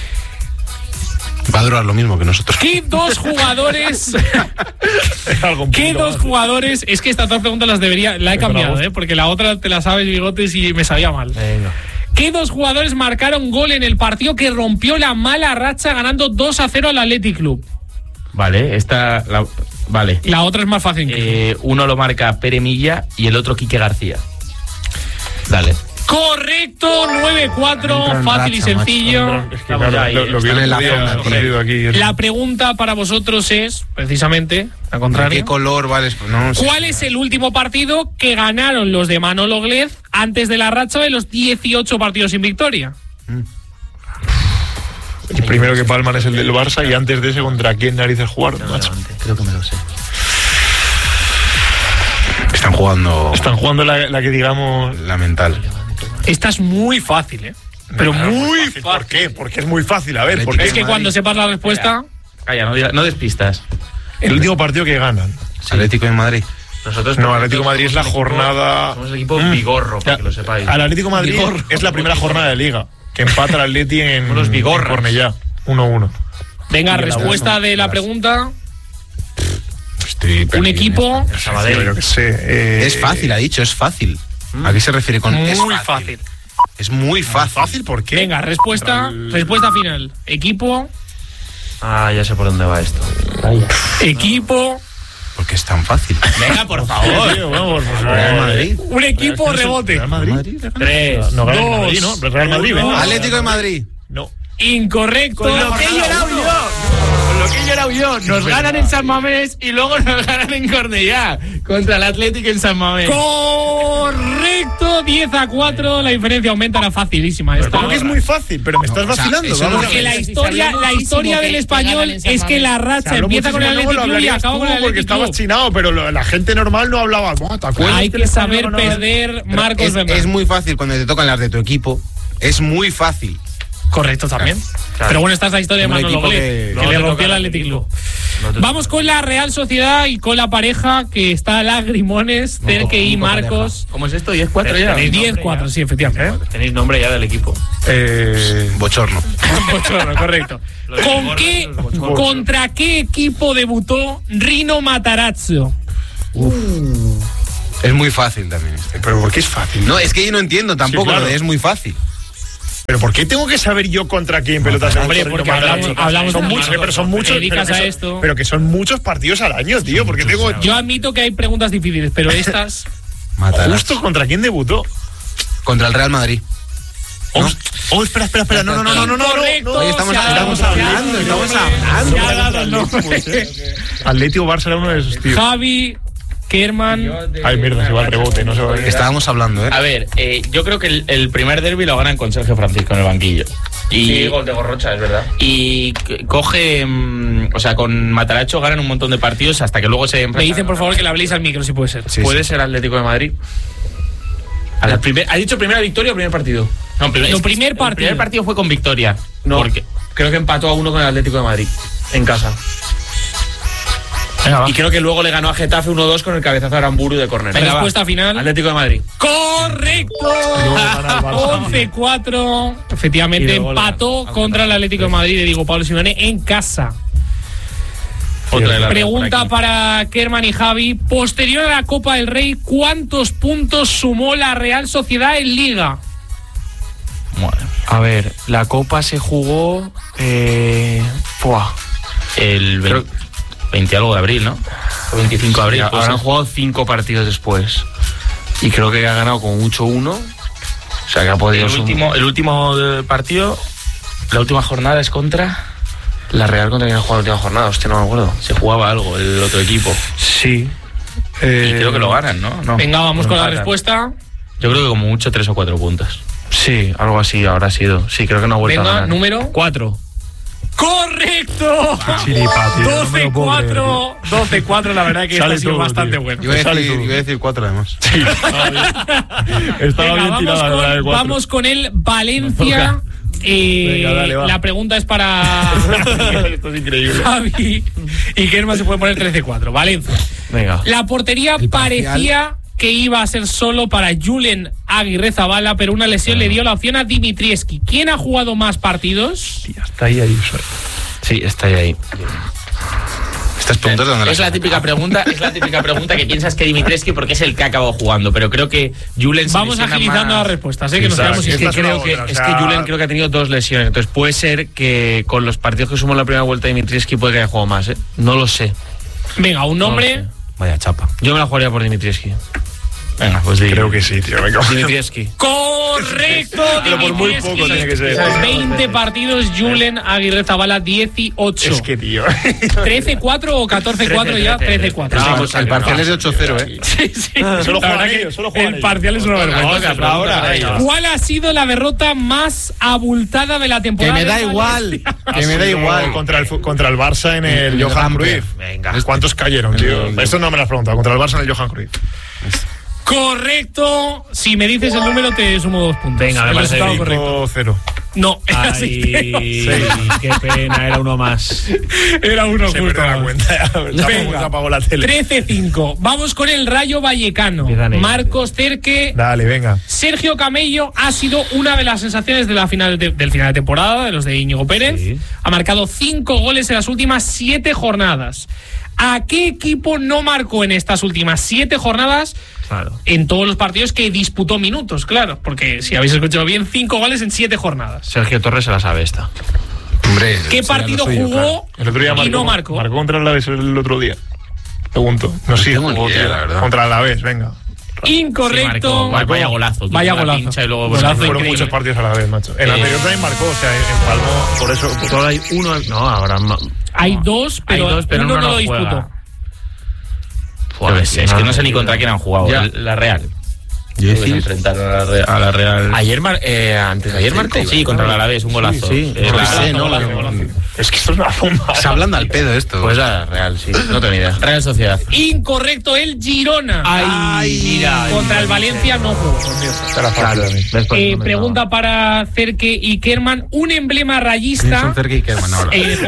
Va a durar lo mismo que nosotros. ¿Qué dos jugadores? Es algo un ¿Qué poquito dos más. jugadores? Es que estas dos preguntas las debería. La he cambiado, ¿eh? Porque la otra te la sabes, Bigotes, y me sabía mal. Venga. ¿Qué dos jugadores marcaron gol en el partido que rompió la mala racha ganando dos a cero al Athletic Club? Vale, esta. La, vale. La otra es más fácil. Eh, uno lo marca Pere Milla y el otro Quique García. Dale. Correcto, nueve cuatro, Entra en fácil y racha, sencillo. Es que, claro, ahí, lo, lo que están en la yo zona, he tío. perdido aquí. La pregunta para vosotros es, precisamente, al ¿De contrario. qué color vale? No, sé. ¿Cuál es el último partido que ganaron los de Manolo Glez antes de la racha de los dieciocho partidos sin victoria? El primero que palman es el del Barça y antes de ese, ¿contra quién narices jugaron, macho? Creo que me lo sé. Están jugando Están jugando la, la que digamos. la mental. Esta es muy fácil, ¿eh? Pero Claro, muy fácil. ¿Por qué? Porque es muy fácil. A ver, porque Es que cuando sepas la respuesta, Calla, no, diga- no despistas. el último partido que ganan. Atlético de Madrid. Nosotros No, Atlético de Madrid es la somos el equipo- jornada. Somos el equipo Mm. Vigorro, para Ya, que lo sepáis. Al Atlético de Madrid Vigorro. es la primera jornada de Liga, que empata el Atleti en, Unos en vigorras. Cornellá, uno uno. venga, Y el respuesta abrazo. de la pregunta. Estoy Un perdido. equipo Sabadell. Yo qué sé. eh, Es fácil, ha dicho, es fácil. ¿A qué se refiere con es muy fácil. Es muy fácil. ¿Fácil por qué? Venga, respuesta, respuesta final. Equipo, Ah, ya sé por dónde va esto. equipo, Porque es tan fácil. Venga, por Sí, favor. tío, vamos, por favor. Real Madrid. un equipo rebote. Real Madrid. Tres. No, Real Dos, Madrid, ¿no? Real Madrid, uno. venga. Atlético de Madrid. No. Incorrecto. Con lo que he llorado yo. Con lo que he llorado yo. Nos ganan en San Mamés y luego nos ganan en Cornellá. Contra el Atlético en San Mamés. Correcto. Correcto, diez a cuatro, la diferencia aumenta, era facilísima esta. ¿Cómo que es muy fácil? Pero me estás No, o sea, vacilando. eso Vamos no- a Que ver. la historia, la historia del español es que la racha empieza con el Athletic Club y acaba con el porque Athletic estabas Club. chinado, pero lo- la gente normal no hablaba. "Buah, ¿te acuerdas Hay que que el español saber ganaba?" perder, Pero Marcos es, Bernal. es muy fácil cuando te tocan las de tu equipo. Es muy fácil. Correcto también. Pero bueno, esta es la historia de Un Manolo equipo Gole, que- que, no le te rompió toca el el Athletic Club. No te Vamos con la Real Sociedad y con la pareja que está lagrimones, Cerque y Marcos. ¿Cómo es esto? ¿diez cuatro ya? diez cuatro, sí, efectivamente. Tenéis nombre ya del equipo. Eh, Bochorno. Bochorno, correcto. ¿Con qué, ¿Contra qué equipo debutó Rino Matarazzo? Es muy fácil también este. Pero ¿por qué es fácil? No, es que yo no entiendo tampoco, claro. lo de es muy fácil. ¿Pero por qué tengo que saber yo contra quién pelotas? Hombre, porque hablamos- hablamos son de muchos, Marcos, pero son te muchos, dedicas pero que a son- esto. pero que son muchos partidos al año, tío, porque tengo Yo admito que hay preguntas difíciles, pero estas. Matarazzo. justo contra quién debutó. Contra el Real Madrid. Oh, oh, espera, espera, espera, no, no, no, no, no, no, Incorrecto, no, Oye, estamos- se ha dado- estamos se ha hablando, dado- estamos se hablando. ha dado el nombre. Atlético Barça era uno de esos tíos. Javi, Kerman. Ay, mierda, se va al rebote, no se va a Estábamos hablando, ¿eh? A ver, eh, yo creo que el, el primer derbi lo ganan con Sergio Francisco en el banquillo. Y, Sí, gol de Gorrocha, es verdad. y c- coge, mm, o sea, con Mataracho ganan un montón de partidos hasta que luego se Me enfrentan. dicen, por favor, que le habléis al micro, si puede ser. Sí, Puede sí. ser Atlético de Madrid. A la primer- ¿Ha dicho primera victoria o primer partido? No, primer, Lo es que primer el partido. primer partido fue con victoria. No, Porque, creo que empató a uno con el Atlético de Madrid, en casa. venga, va. Y creo que luego le ganó a Getafe uno dos con el cabezazo de Aramburu de córner. Venga, respuesta final. Atlético de Madrid. ¡Correcto! once cuatro. Y Efectivamente, luego la- empató contra el Atlético de Madrid de Diego Pablo Simeone en casa. Otra de las Pregunta por aquí. para Kerman y Javi. Posterior a la Copa del Rey, ¿cuántos puntos sumó la Real Sociedad en Liga? Madre mía. A ver, la Copa se jugó. Eh, ¡Fua! El Creo- veinte, veinte algo de abril, ¿no? O veinticinco de abril. Ya, pues, habrán sí. jugado cinco partidos después. Y creo que ha ganado con ocho uno. O sea que ha podido el sum- último, el último eh, partido, la última jornada es contra. La Real contra quien ha jugado la última jornada, hostia, no me acuerdo. Se jugaba algo, el otro equipo. Sí. Y creo que lo ganan, ¿no? No. Venga, vamos Lo con la empatan. respuesta. Yo creo que como mucho tres o cuatro puntos. Sí, algo así habrá sido. Sí, creo que no ha vuelto a Venga, ganar. número. Cuatro. ¡Correcto! Chiripa, tío, no me doce lo puedo creer, cuatro. doce cuatro, la verdad que esto Sale ha sido todo, bastante tío. bueno. Iba a, Sale decir, tú. iba a decir cuatro además. Estaba Venga, bien vamos, tirada la de con, cuatro. vamos con el Valencia. Eh, Venga, dale, va. la pregunta es para Esto es increíble. Javi y Kerman se puede poner trece cuatro. Valencia. Venga. La portería El parcial. parecía que iba a ser solo para Julen Aguirre Zabala, pero una lesión le dio la opción a Dimitrievski. ¿Quién ha jugado más partidos? Tía, está ahí, ahí. Sí, está ahí. ahí. Estas preguntas de dónde las Es la sacan? típica pregunta, es la típica pregunta que piensas que Dimitrescu porque es el que ha acabado jugando, pero creo que Julen se Vamos lesiona agilizando más. las respuestas, ¿eh? que nos Exacto. quedamos sin Es que Esta es creo una que, otra, o es sea- que Julen creo que ha tenido dos lesiones. Entonces puede ser que con los partidos que sumó en la primera vuelta de Dimitrievski puede que haya jugado más, ¿eh? No lo sé. Venga, un nombre. No lo sé. Vaya chapa. Yo me la jugaría por Dimitrievski. Venga, pues di. Creo que sí, tío. Venga. Dimitrievski. Correcto, Pero por muy Dimitrievski. poco tiene que ser. veinte partidos, Julen Aguirre Zabala dieciocho. Es que, tío. trece cuatro o catorce cuatro ya, trece cuatro. No, pues el parcial es de ocho cero, ¿eh? Sí, sí. Solo La juegan verdad que ellos, solo juegan el ellos. parcial es una vergüenza. Toca, ahora, para ellos. ¿Cuál ha sido la derrota más abultada de la Que temporada? me da de igual. Valencia? Que me da igual. Contra el, fu- contra el Barça en el El Johan Gamper. Cruyff. Venga. ¿Cuántos cayeron, tío? El- Esto no me lo has preguntado. Contra el Barça en el Johan Cruyff. Correcto. Si me dices el número, te sumo dos puntos. Venga, me El parece resultado bien. correcto. cero. No, era así. Qué pena, era uno más. Era uno Se justo. perdió la cuenta. Venga. Se apagó la tele. trece cinco. Vamos con el Rayo Vallecano. Empiezan ellos. Marcos Cerque. Dale, venga. Sergio Camello ha sido una de las sensaciones de la final de- del final de temporada, de los de Íñigo Pérez. Sí. Ha marcado cinco goles en las últimas siete jornadas. ¿A qué equipo no marcó en estas últimas siete jornadas? Claro. En todos los partidos que disputó minutos, claro. Porque si habéis escuchado bien, cinco goles en siete jornadas. Sergio Torres se la sabe esta. Hombre, ¿Qué será lo partido suyo, jugó claro. El otro día y marcó, no marcó? Marcó contra el Alavés el otro día. Pregunto. No, sí, tengo ni jugó, idea, tío. la verdad. Contra el Alavés, venga. Incorrecto. Sí, marcó. Vaya golazo, tío. Vaya La golazo. pincha y luego- Golazo Fueron increíble. muchos partidos a la vez, macho. El Eh, anterior también marcó, o sea, empalmó. Por eso. Solo hay uno. No, habrá más. Hay dos, pero, Hay dos, pero uno uno no no lo disputó. juega. Joder, es, es que no sé ni contra quién han jugado. Ya. el- La Real. Yo decir, enfrentaron a la Real. A la Real. Ayer, mar, eh, antes de ayer marcó. Sí, contra el Alavés, un golazo. Sí, sí. Es, no, la, sé, no, la, no, no, es que esto es una bomba. Está hablando al pedo esto. Pues la Real, sí. No tengo ni idea. Real Sociedad. Incorrecto, el Girona. Ay, Ay mira. Contra el Valencia no jugó. Claro. Eh, pregunta para Cerque y Kerman. Un emblema rayista. Son Cerque y Kerman ahora. Eh,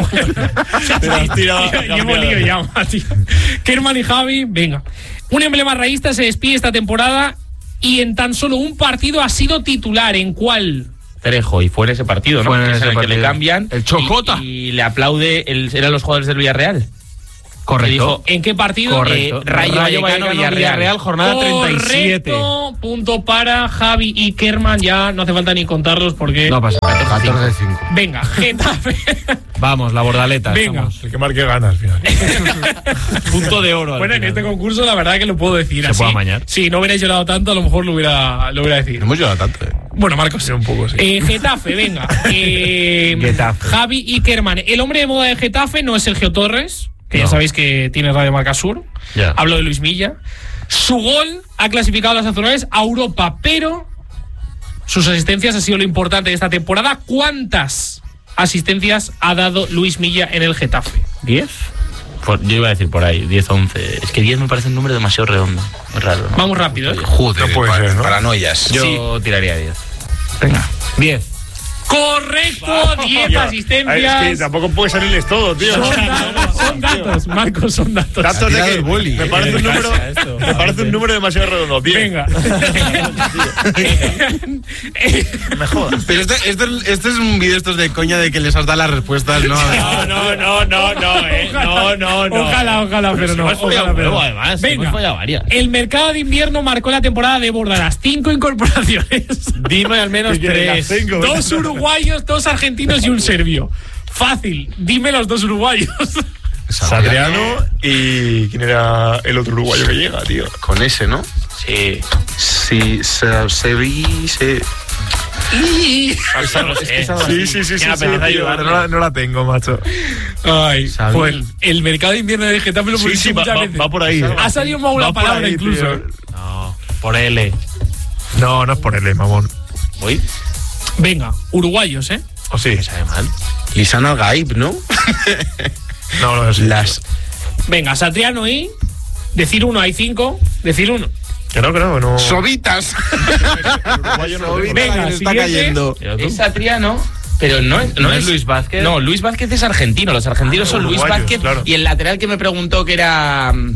Llevo lío ya, tío. Kerman y Javi, venga. Un emblema rayista se despide esta temporada y en tan solo un partido ha sido titular. ¿En cuál? Trejo, y fue en ese partido, ¿no? Fue en que ese es en el partido. que le cambian. El Chocota. Y, y le aplaude, el, eran los jugadores del Villarreal. Correcto. Dijo, ¿en qué partido? Correcto. Eh, Rayo, Rayo Vallecano, Villarreal. Villarreal, jornada treinta y siete. Correcto, punto para Javi y Kerman. Ya no hace falta ni contarlos porque... No pasa nada. catorce cinco. Venga, Getafe. Vamos, la bordaleta. Venga. Estamos. El que marque gana al final. Punto de oro. Bueno, en este concurso la verdad que lo puedo decir Se así. puede amañar. Si no hubierais llorado tanto, a lo mejor lo hubiera, lo hubiera decidido. No hemos llorado tanto, eh. Bueno, Marcos. Sí, un poco, sí. Eh, Getafe, venga. Eh, Getafe. Javi y Kerman. El hombre de moda de Getafe no es Sergio Torres, que No. ya sabéis que tiene Radio Marca Sur. Ya. Hablo de Luis Milla. Su gol ha clasificado a las nacionales a Europa, pero sus asistencias ha sido lo importante de esta temporada. ¿Cuántas asistencias ha dado Luis Milla en el Getafe? ¿diez? Por, yo iba a decir por ahí, diez, once. Es que diez me parece un número demasiado redondo. Es raro, ¿no? Vamos rápido, ¿eh? Joder, No puede pa- ser, ¿no? paranoias. Yo Sí. tiraría diez. Venga. diez. Correcto, diez asistencias. Es que tampoco puede salirles todo, tío. Son datos, son datos, Marcos, son datos. Datos de tirado que el boli. me parece un número, me parece un número demasiado redondo. diez. Venga. Me jodas. Pero esto, esto, esto es un vídeo estos de coña de que les has dado las respuestas, ¿no? No, no, no, no, no, eh. No, no, no. Ojalá, ojalá, pero no. Ojalá, pero no. además. Venga. Hemos fallado varias. El mercado de invierno marcó la temporada de Bordalas. Cinco incorporaciones. Dime al menos tres. Dos uruguayos, dos argentinos y un serbio. Fácil. Dime los dos uruguayos. Sadriano y ¿quién era el otro uruguayo que llega, tío? Con ese, ¿no? Sí. Sí, se, se vi, se... Sí, sí, sí, sí, sí, tío, pero no, la, no la tengo, macho. Ay, Sabi. pues el mercado de invierno de Getafe lo hemos Sí, dicho sí, va, muchas va- veces. va por ahí. Ha salido más una Va por palabra ahí, incluso. tío. No, por L. No, no es por él, mamón. Voy. Venga, uruguayos, ¿eh? ¿O sí? Me sabe mal. Lisana Gaib, ¿no? No, no, no sí. Las... Venga, Satriano y... Decir uno, hay cinco. Decir uno. Que no, que no, que no. Sovitas. Uruguayo no tengo. Venga, que le está siguiente. cayendo. Es Satriano, pero no, es- no, ¿No es es Luis Vázquez? No, Luis Vázquez es argentino. Los argentinos Ah, son Luis uruguayos, Vázquez claro. y el lateral que me preguntó que era. mm,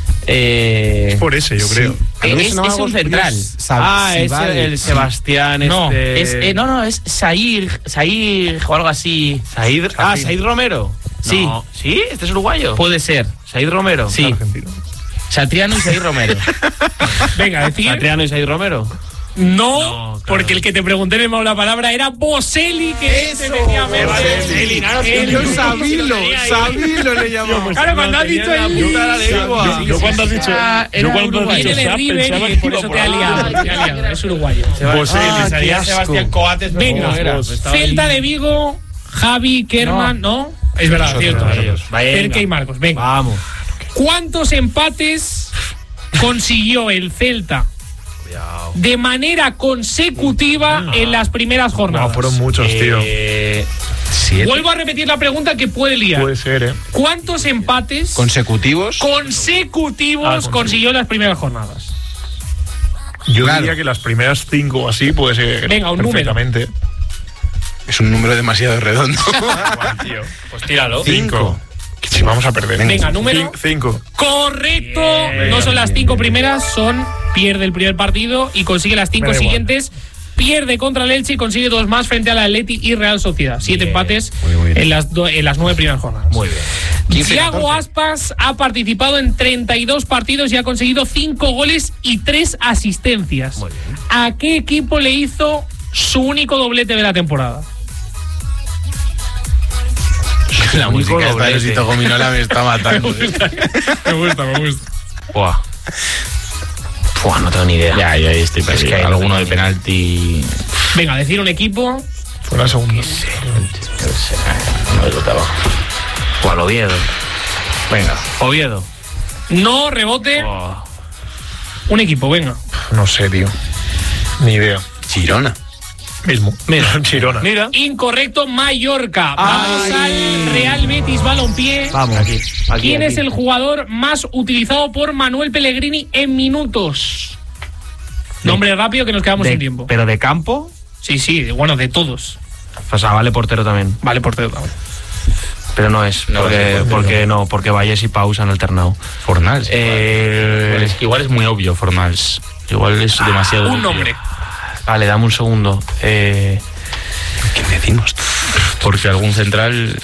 Eh, Por ese, yo creo. eh, es, es un central. Ah, es el, el Sebastián. No, este... es, eh, no, no, es Sair, Sair o algo así. Said, ah, Said Romero. Sí. No. ¿Sí? ¿Este es uruguayo? Puede ser. Said Romero. Sí. Argentino. Satriano y Sair Romero. Venga, decir... Adriano y Said Romero. No, No, claro. porque el que te pregunté en el la palabra era Boselli, que ese venía a ver. Boselli. El- Yo Sabilo, Sabilo le llamamos. Claro, cuando has dicho el... Yo, yo cuando has dicho, Era- yo era cuando has uruguayo. dicho Viene de Sap, River pensaba y que por iba eso por te ha ahí. liado, te ha liado. Es uruguayo. Boselli, Ah, qué salía asco. Sebastián Coates. no Venga, era. Celta de Vigo, Javi, Kerman, ¿no? Es verdad, Nosotros, cierto. nosotros. Cerque y Marcos, venga. Vamos. ¿Cuántos empates consiguió el Celta de manera consecutiva en las primeras jornadas? No, fueron muchos, tío. Eh, Vuelvo a repetir la pregunta que puede liar. Puede ser, ¿eh? ¿Cuántos empates Consecutivos. consecutivos Ah, consiguió en las primeras jornadas? Yo Claro. diría que las primeras cinco o así puede ser. Venga, un número. perfectamente. Es un número demasiado redondo. Igual, tío. Pues tíralo. Cinco. Que si vamos a perder. Venga, número. Cin- Cinco. Correcto. Bien, no son las bien, cinco bien. primeras, son pierde el primer partido y consigue las cinco Me da igual. siguientes. Pierde contra el Elche y consigue dos más frente al Atleti y Real Sociedad. Siete Bien, empates muy bien. en las, do- en las nueve primeras jornadas. Muy bien. quince, Thiago catorce. Aspas ha participado en treinta y dos partidos y ha conseguido cinco goles y tres asistencias. Muy bien. ¿A qué equipo le hizo su único doblete de la temporada? La música esta de doblete. Osito Gominola me está matando. Me gusta, me gusta. Buah. Buah, no tengo ni idea. Ya, ya estoy perdido. que ahí no Alguno tengo de ni idea. penalti. Venga, decir un equipo. Fue la segunda. No sé, no me gustaba. Buah, el Oviedo. Venga, Oviedo. No, rebote. Buah. Un equipo, venga. No sé, tío. Ni idea. Girona. Mismo. Mira, Girona. Mira. Incorrecto, Mallorca. Vamos Ay. al Real Betis Balompié. Vamos. Aquí, aquí, ¿Quién aquí. es el jugador más utilizado por Manuel Pellegrini en minutos? Nombre rápido que nos quedamos De- sin tiempo. ¿Pero de campo? Sí, sí, bueno, de todos. O sea, vale portero también. Vale, portero también. Pero no es, No, porque, sí, porque no, porque Valles y Pau se han alternado. Fornals. Eh, Igual, es, igual es muy obvio, Fornals. Igual es demasiado Un obvio. nombre. Vale, dame un segundo. Eh, ¿Qué decimos? Porque algún central...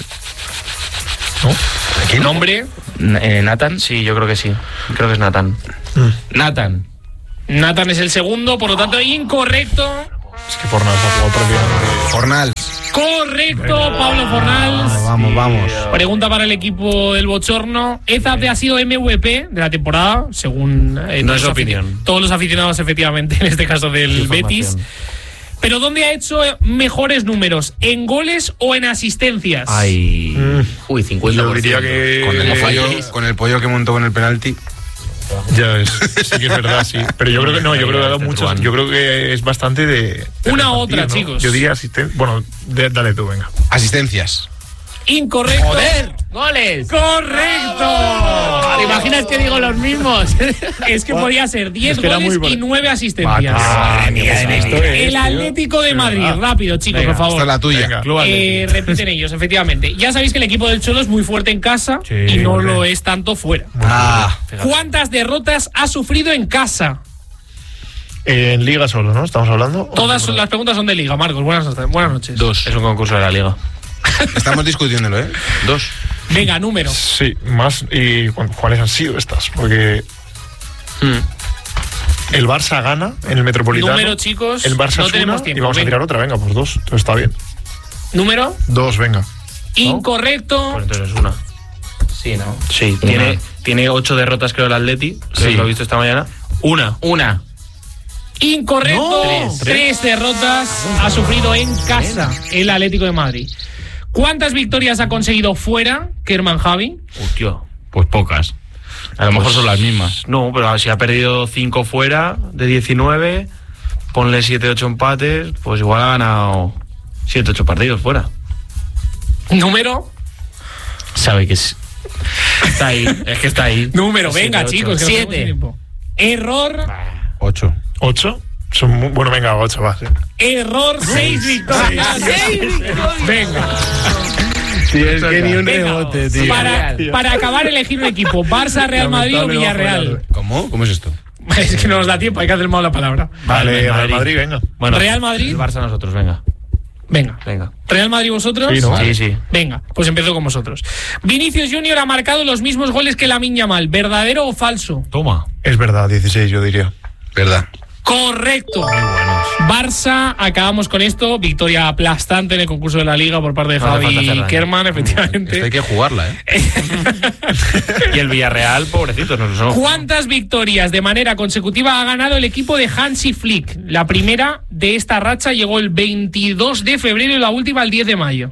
¿Qué nombre? Eh, Nathan. sí, yo creo que sí. Creo que es Nathan. Nathan. Nathan es el segundo, por lo tanto, incorrecto. Es que Fornals ha jugado prácticamente. Fornals. Correcto, Pablo Fornals. Vamos, vamos. Pregunta para el equipo del Bochorno. Ezate ha sido M V P de la temporada, según eh, No todos es los opinión. afici- todos los aficionados, efectivamente, en este caso del Información. Betis. Pero ¿dónde ha hecho mejores números? ¿En goles o en asistencias? Ay. Uy, cincuenta Yo por ciento. diría que. Con el, ¿Cómo pollo, falláis? con el pollo que montó con el penalti. Ya es. Sí que es verdad, sí. Pero yo creo que no, yo creo que ha dado muchos. Yo creo que es bastante de. de Una repartir, otra, ¿no? chicos. Yo diría asistente. Bueno, de- dale tú, venga. Asistencias. Incorrecto. ¡Joder! ¡Goles! ¡Correcto! ¿Te imaginas que digo los mismos? Es que podía ser diez Es que era goles muy y bueno. nueve asistencias. Ah, mía, en esto es, El tío. Atlético de Madrid. Ah. Rápido, chicos, Venga, por favor. Esta es la tuya. Venga. Club Eh, Atlético. repiten ellos, efectivamente. Ya sabéis que el equipo del Cholo es muy fuerte en casa Sí, y no hombre. lo es tanto fuera. Ah. ¿Cuántas derrotas ha sufrido en casa? Eh, en Liga solo, ¿no? Estamos hablando. Todas son- las preguntas son de Liga, Marcos. Buenas, noches. buenas noches. Dos. Es un concurso de la Liga. Estamos discutiéndolo, ¿eh? Dos. Venga, número. Sí, más. ¿Y cu- cuáles han sido estas? Porque. El Barça gana en el Metropolitano. Número, chicos. El Barça no es tenemos una, tiempo. y vamos venga. a tirar otra, venga, pues dos. Entonces está bien. Número. Dos, venga. Incorrecto. Pues entonces es una. Sí, ¿no? Sí, Una. tiene, tiene ocho derrotas, creo, el Atleti. Que Sí. lo he visto esta mañana. Una. Una. Incorrecto. No. Tres. Tres. derrotas ha sufrido en casa el Atlético de Madrid. ¿Cuántas victorias ha conseguido fuera Kerman Javi? Hostia. Pues pocas. A lo mejor Pues- son las mismas. No, pero si ha perdido cinco fuera de diecinueve, ponle siete ocho empates, pues igual ha ganado siete ocho partidos fuera. Número. Sabe que es. Está ahí, es que está ahí. Número, Siete, venga, ocho. chicos. que nos Siete. quedamos sin tiempo. Error. Ocho. ¿Ocho? Son muy- bueno, venga, ocho, va. Sí. Error. Seis victorias. Seis victorias. Venga. Sí, es que ni un Venga, rebote, tío. Para, para acabar, elegir un equipo. Barça, Real Madrid o Lamentable Villarreal. bajo ¿Cómo? ¿Cómo es esto? Es que no nos da tiempo, hay que hacer mal la palabra. Vale, Real Madrid. Madrid, venga. Bueno, Real Madrid. El Barça nosotros, venga. Venga. Venga. ¿Real Madrid vosotros? Sí, ¿no? Sí, sí. Venga, pues empiezo con vosotros. Vinicius Junior ha marcado los mismos goles que Lamine Yamal. ¿Verdadero o falso? Toma. Es verdad, dieciséis, yo diría. Verdad. Correcto. Barça, acabamos con esto. Victoria aplastante en el concurso de la Liga por parte de No hace falta Javi hacer daño. Kerman, Esto hay efectivamente. que jugarla, ¿eh? Y el Villarreal, pobrecito, nos lo somos. ¿Cuántas victorias de manera consecutiva ha ganado el equipo de Hansi Flick? La primera de esta racha llegó el veintidós de febrero y la última el diez de mayo.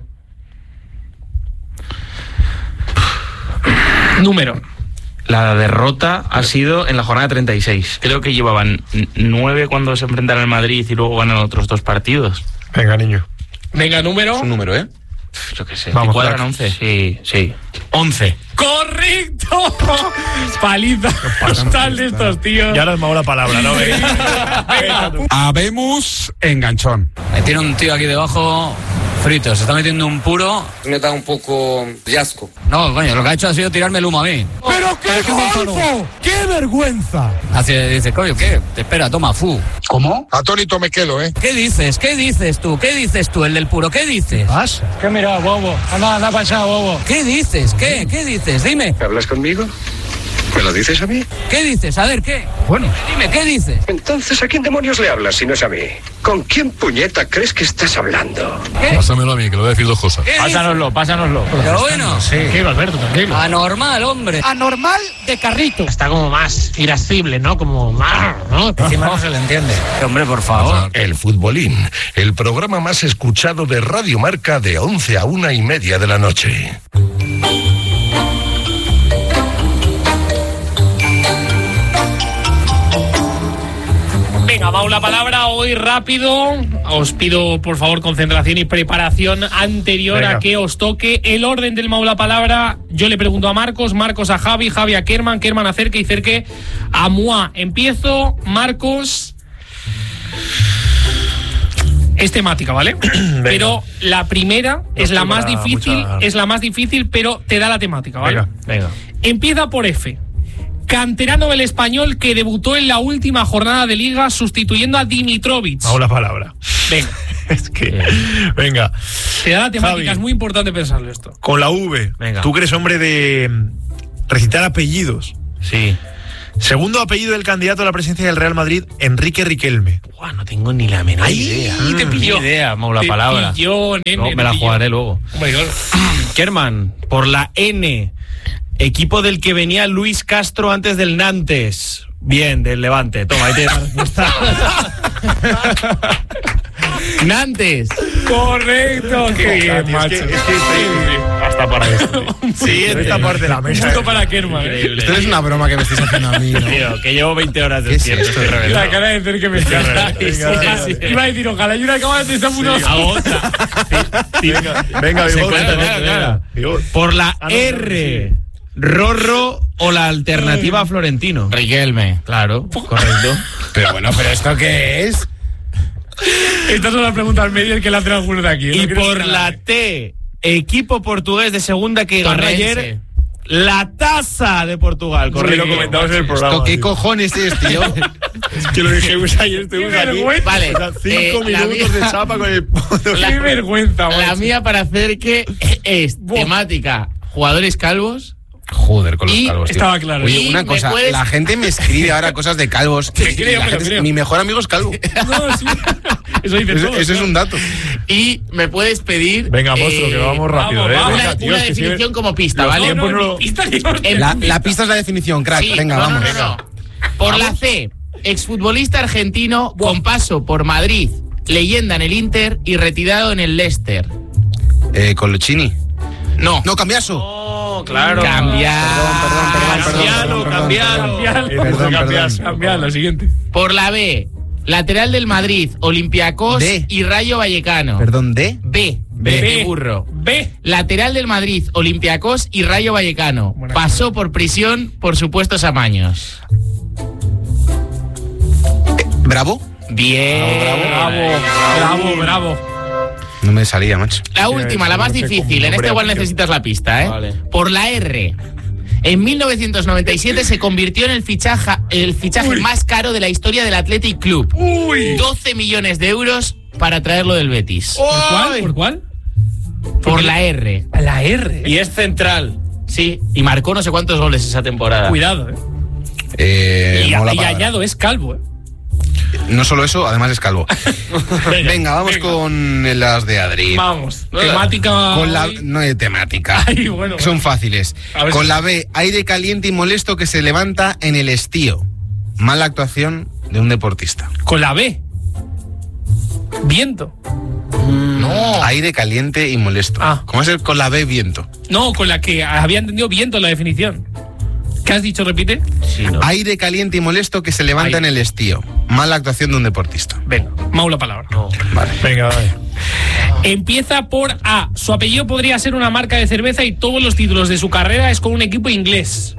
Número. La derrota ha sido en la jornada treinta y seis. Creo que llevaban n- nueve cuando se enfrentaron al Madrid y luego ganan otros dos partidos. Venga, niño. Venga, número. Es un número, ¿eh? Yo qué sé. Vamos, ¿Y cuadran crack. once? Sí, sí. once. ¡Correcto! Paliza total de estos tíos. Ya ahora es más la palabra, ¿no? Venga. Habemos enganchón. Me tiene un tío aquí debajo frito, se está metiendo un puro. Me da un poco de asco. No, coño, lo que ha hecho ha sido tirarme el humo a mí. ¡Pero qué golfo! ¡Qué vergüenza! Hace, dice, coño, ¿qué? Te espera, toma, fu. ¿Cómo? Atónito me quedo, ¿eh? ¿Qué dices? ¿Qué dices tú? ¿Qué dices tú, el del puro? ¿Qué dices? ¿Pasa? ¿Qué mira, bobo? Anda, anda para allá, bobo. ¿Qué dices? ¿Qué? ¿Qué dices? Dime. ¿Hablas conmigo? ¿Me lo dices a mí? ¿Qué dices? A ver, ¿qué? Bueno. Dime, ¿qué dices? Entonces, ¿a quién demonios le hablas si no es a mí? ¿Con quién puñeta crees que estás hablando? ¿Qué? Pásamelo a mí, que le voy a decir dos cosas. ¿Qué Pásanoslo, pásanoslo. Pero bueno. Tranquilo, Alberto, tranquilo. Anormal, hombre. Anormal de carrito. Está como más irascible, ¿no? Como más, ¿no? Encima no se le entiende. Hombre, por favor. El Futbolín, el programa más escuchado de Radio Marca de once a una y media de la noche. Venga, vamos la palabra hoy rápido. Os pido, por favor, concentración y preparación anterior Venga. a que os toque el orden del Mau la palabra. Yo le pregunto a Marcos, Marcos a Javi, Javi a Kerman, Kerman a Cerque y Cerque a Mua. Empiezo, Marcos. Es temática, ¿vale? Pero la primera no es la más difícil, mucha... es la más difícil, pero te da la temática, ¿vale? Venga, venga. Empieza por F. Canterano del Español que debutó en la última jornada de Liga sustituyendo a Dimitrovic. Hago la palabra. Venga. Es que... Venga. Te da la temática, Javi, es muy importante pensarlo esto. Con la V. Venga. Tú que eres hombre de recitar apellidos. Sí. Segundo apellido del candidato a la presidencia del Real Madrid, Enrique Riquelme. Buah, no tengo ni la menor Ay, idea. te pilló. Ni idea, Mau, la te palabra. Pilló, nene, no, me la pilló. jugaré luego. Oh my God. Kerman, por la N, equipo del que venía Luis Castro antes del Nantes. Bien, del Levante. Toma, ahí te la respuesta. Nantes. Correcto, qué bien, macho. Es que, es que estoy hasta para esto. Sí, en esta parte de la mesa. Justo para Kerman. Increíble. Esto es una broma que me estáis haciendo a mí, ¿no? Tío, que llevo veinte horas ¿Qué despierto. es esto? Estoy La cara de Cerque me está. Iba a decir, ojalá y una acaba de estar uno. Hago otra. Venga, venga, Se Bigod, cuenta, venga, claro, claro. Bigod. Por la Ah, no, R, Rorro o la alternativa a Florentino. Riquelme, claro, correcto. Pero bueno, ¿pero esto qué es? Estas son las preguntas medias que le hacen algunos de aquí. Y por la T, equipo portugués de segunda que ganó Torrense. ayer la Taza de Portugal. Sí, Correcto. lo comentamos en el programa. ¿Esto qué sí. cojones es, tío? Es que lo dijimos ayer, estuvimos aquí. vergüenza. Vale, O sea, cinco eh, la minutos mía- de chapa con el... Qué vergüenza, La macho. mía para hacer que es temática jugadores calvos. Joder, con los Y calvos, tío. estaba claro. Oye, Y una me cosa, puedes- la gente me escribe ahora cosas de calvos. Te creo, La me lo gente- creo. Mi mejor amigo es calvo. No, sí. Eso dice Eso, todo. eso es un dato. Y me puedes pedir. Venga, monstruo, eh, que vamos rápido, vamos, ¿eh? vamos. Una, Venga, tío, una es que definición siempre- como pista, Los ¿vale? tiempos no lo- Pista, tío. En- La, la pista es la definición, crack. Sí, Venga, no, vamos. no, no, no. Por la C, exfutbolista argentino con paso por Madrid, leyenda en el Inter y retirado en el Leicester. Eh, Colochini. No. No, Cambiaso. Oh, claro. Cambiar. Perdón, perdón, perdón, Cambialo, perdón, cambialo. Cambialo. Eh, Perdón, cambias. perdón. Cambiar, la siguiente. Por la B, lateral del Madrid, Olympiacos D. y Rayo Vallecano. Perdón, ¿de? B. B. B. de burro. B. Lateral del Madrid, Olympiacos y Rayo Vallecano. Buena Pasó por prisión por supuestos amaños. ¿Bravo? Bien. Bravo, bravo, bravo. No me salía, macho. La última, la más no sé difícil. cómo En esta nombre igual apellido. necesitas la pista, ¿eh? Vale. Por la R. En mil novecientos noventa y siete se convirtió en el fichaje, el fichaje Uy. más caro de la historia del Athletic Club. Uy. doce millones de euros para traerlo del Betis. ¿Por cuál? ¿Por cuál? Por la R. La R. Y es central. Sí, y marcó no sé cuántos goles esa temporada. Cuidado, eh. Eh, Y, mola y palabra. Añado es calvo, eh. No solo eso, además es calvo. Venga, vamos venga. con las de Adri. Vamos. Temática. Con la, hoy. no de temática. Ay, bueno, Son bueno. fáciles. A ver Con si- la B, aire caliente y molesto que se levanta en el estío. Mala actuación de un deportista. Con la B. Viento. No. Aire caliente y molesto. Ah. ¿Cómo va a ser con la B viento? No, con la que había entendido viento la definición. ¿Qué has dicho? Repite. Sí, no. Aire caliente y molesto que se levanta Aire. en el estío. Mala actuación de un deportista. Venga, Mau la palabra. Vale. Venga, vale. Empieza por A. Su apellido podría ser una marca de cerveza y todos los títulos de su carrera es con un equipo inglés.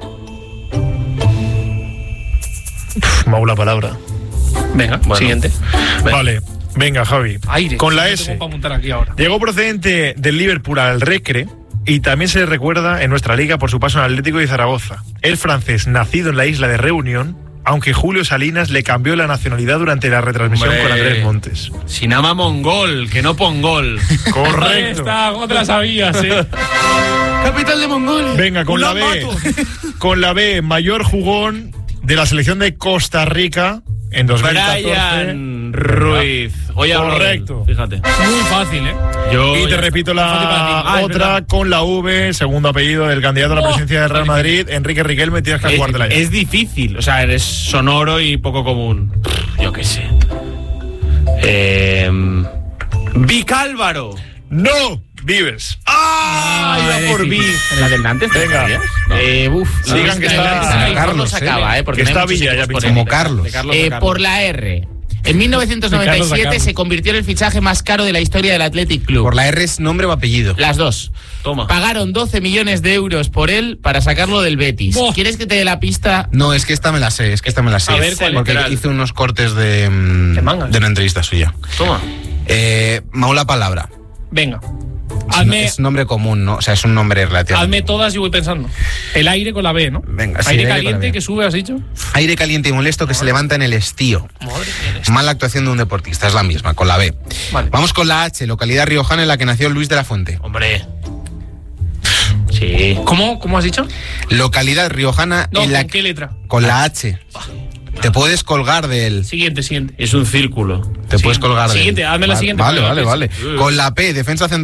Mau la palabra. Venga, siguiente. Vale. Venga, Javi. Aire. Con la No S. tengo para apuntar aquí ahora. Llegó procedente del Liverpool al Recre y también se le recuerda en nuestra liga por su paso en Atlético de Zaragoza. El francés, nacido en la isla de Reunión, aunque Julio Salinas le cambió la nacionalidad durante la retransmisión Hombre. con Andrés Montes. Sinama Mongol, que no Pongol. Ahí Correcto. está, ¿cómo te la sabías, eh? Capital de Mongolia. Venga, con la B. Con la B, mayor jugón de la selección de Costa Rica en dos mil catorce. Brian Ruiz. Oye, Correcto. Fíjate. Muy fácil, ¿eh? Yo Y te ya- repito Fácil para ti. la Ah, es otra verdad. con la V, segundo apellido del candidato a la Oh, presidencia del Real Madrid, Enrique Riquelme, tienes que Es, jugártela ya. es difícil, o sea, eres sonoro y poco común. Yo qué sé. Eh, Vicálvaro. ¡No! Vives. ¡Ah! Iba por Vi. ¿La del Nantes? ¿te Venga. sabías? Eh, uf. Sigan que La del está- Nantes a lo mejor Carlos, no se ¿eh? acaba, ¿eh? Porque Que no hay está muchos Villa ya equipos por pinchando. Como ahí. Carlos. De Carlos Eh, de Carlos. por la R. En mil novecientos noventa y siete se convirtió en el fichaje más caro de la historia del Athletic Club. ¿Por la R es nombre o apellido? Las dos. Toma. Pagaron doce millones de euros por él para sacarlo del Betis. Oh. ¿Quieres que te dé la pista? No, es que esta me la sé, es que esta me la sé. A ver, ¿cuál porque literal? hice unos cortes de, mm, ¿De mangas? de una entrevista suya. Toma. Eh, Maula Palabra. Venga. Es, Hazme, es nombre común, ¿no? O sea, es un nombre relativo. hazme todas y voy pensando. El aire con la B, ¿no? Venga, sí, Aire el aire con la caliente B. que sube, has dicho. Aire caliente y molesto que se levanta en el estío. Madre mía, esto. Mala actuación de un deportista, es la misma, con la B. Vale. Vamos con la H, localidad riojana en la que nació Luis de la Fuente. Hombre. Sí. ¿Cómo? ¿Cómo has dicho? Localidad riojana No, en la ¿con qué letra? con la H. Te puedes colgar del... Siguiente, siguiente. Es un círculo. Te puedes colgar del... Siguiente, hazme la Vale, siguiente. Vale, para vale, que vale. piense. Con la P, defensa central.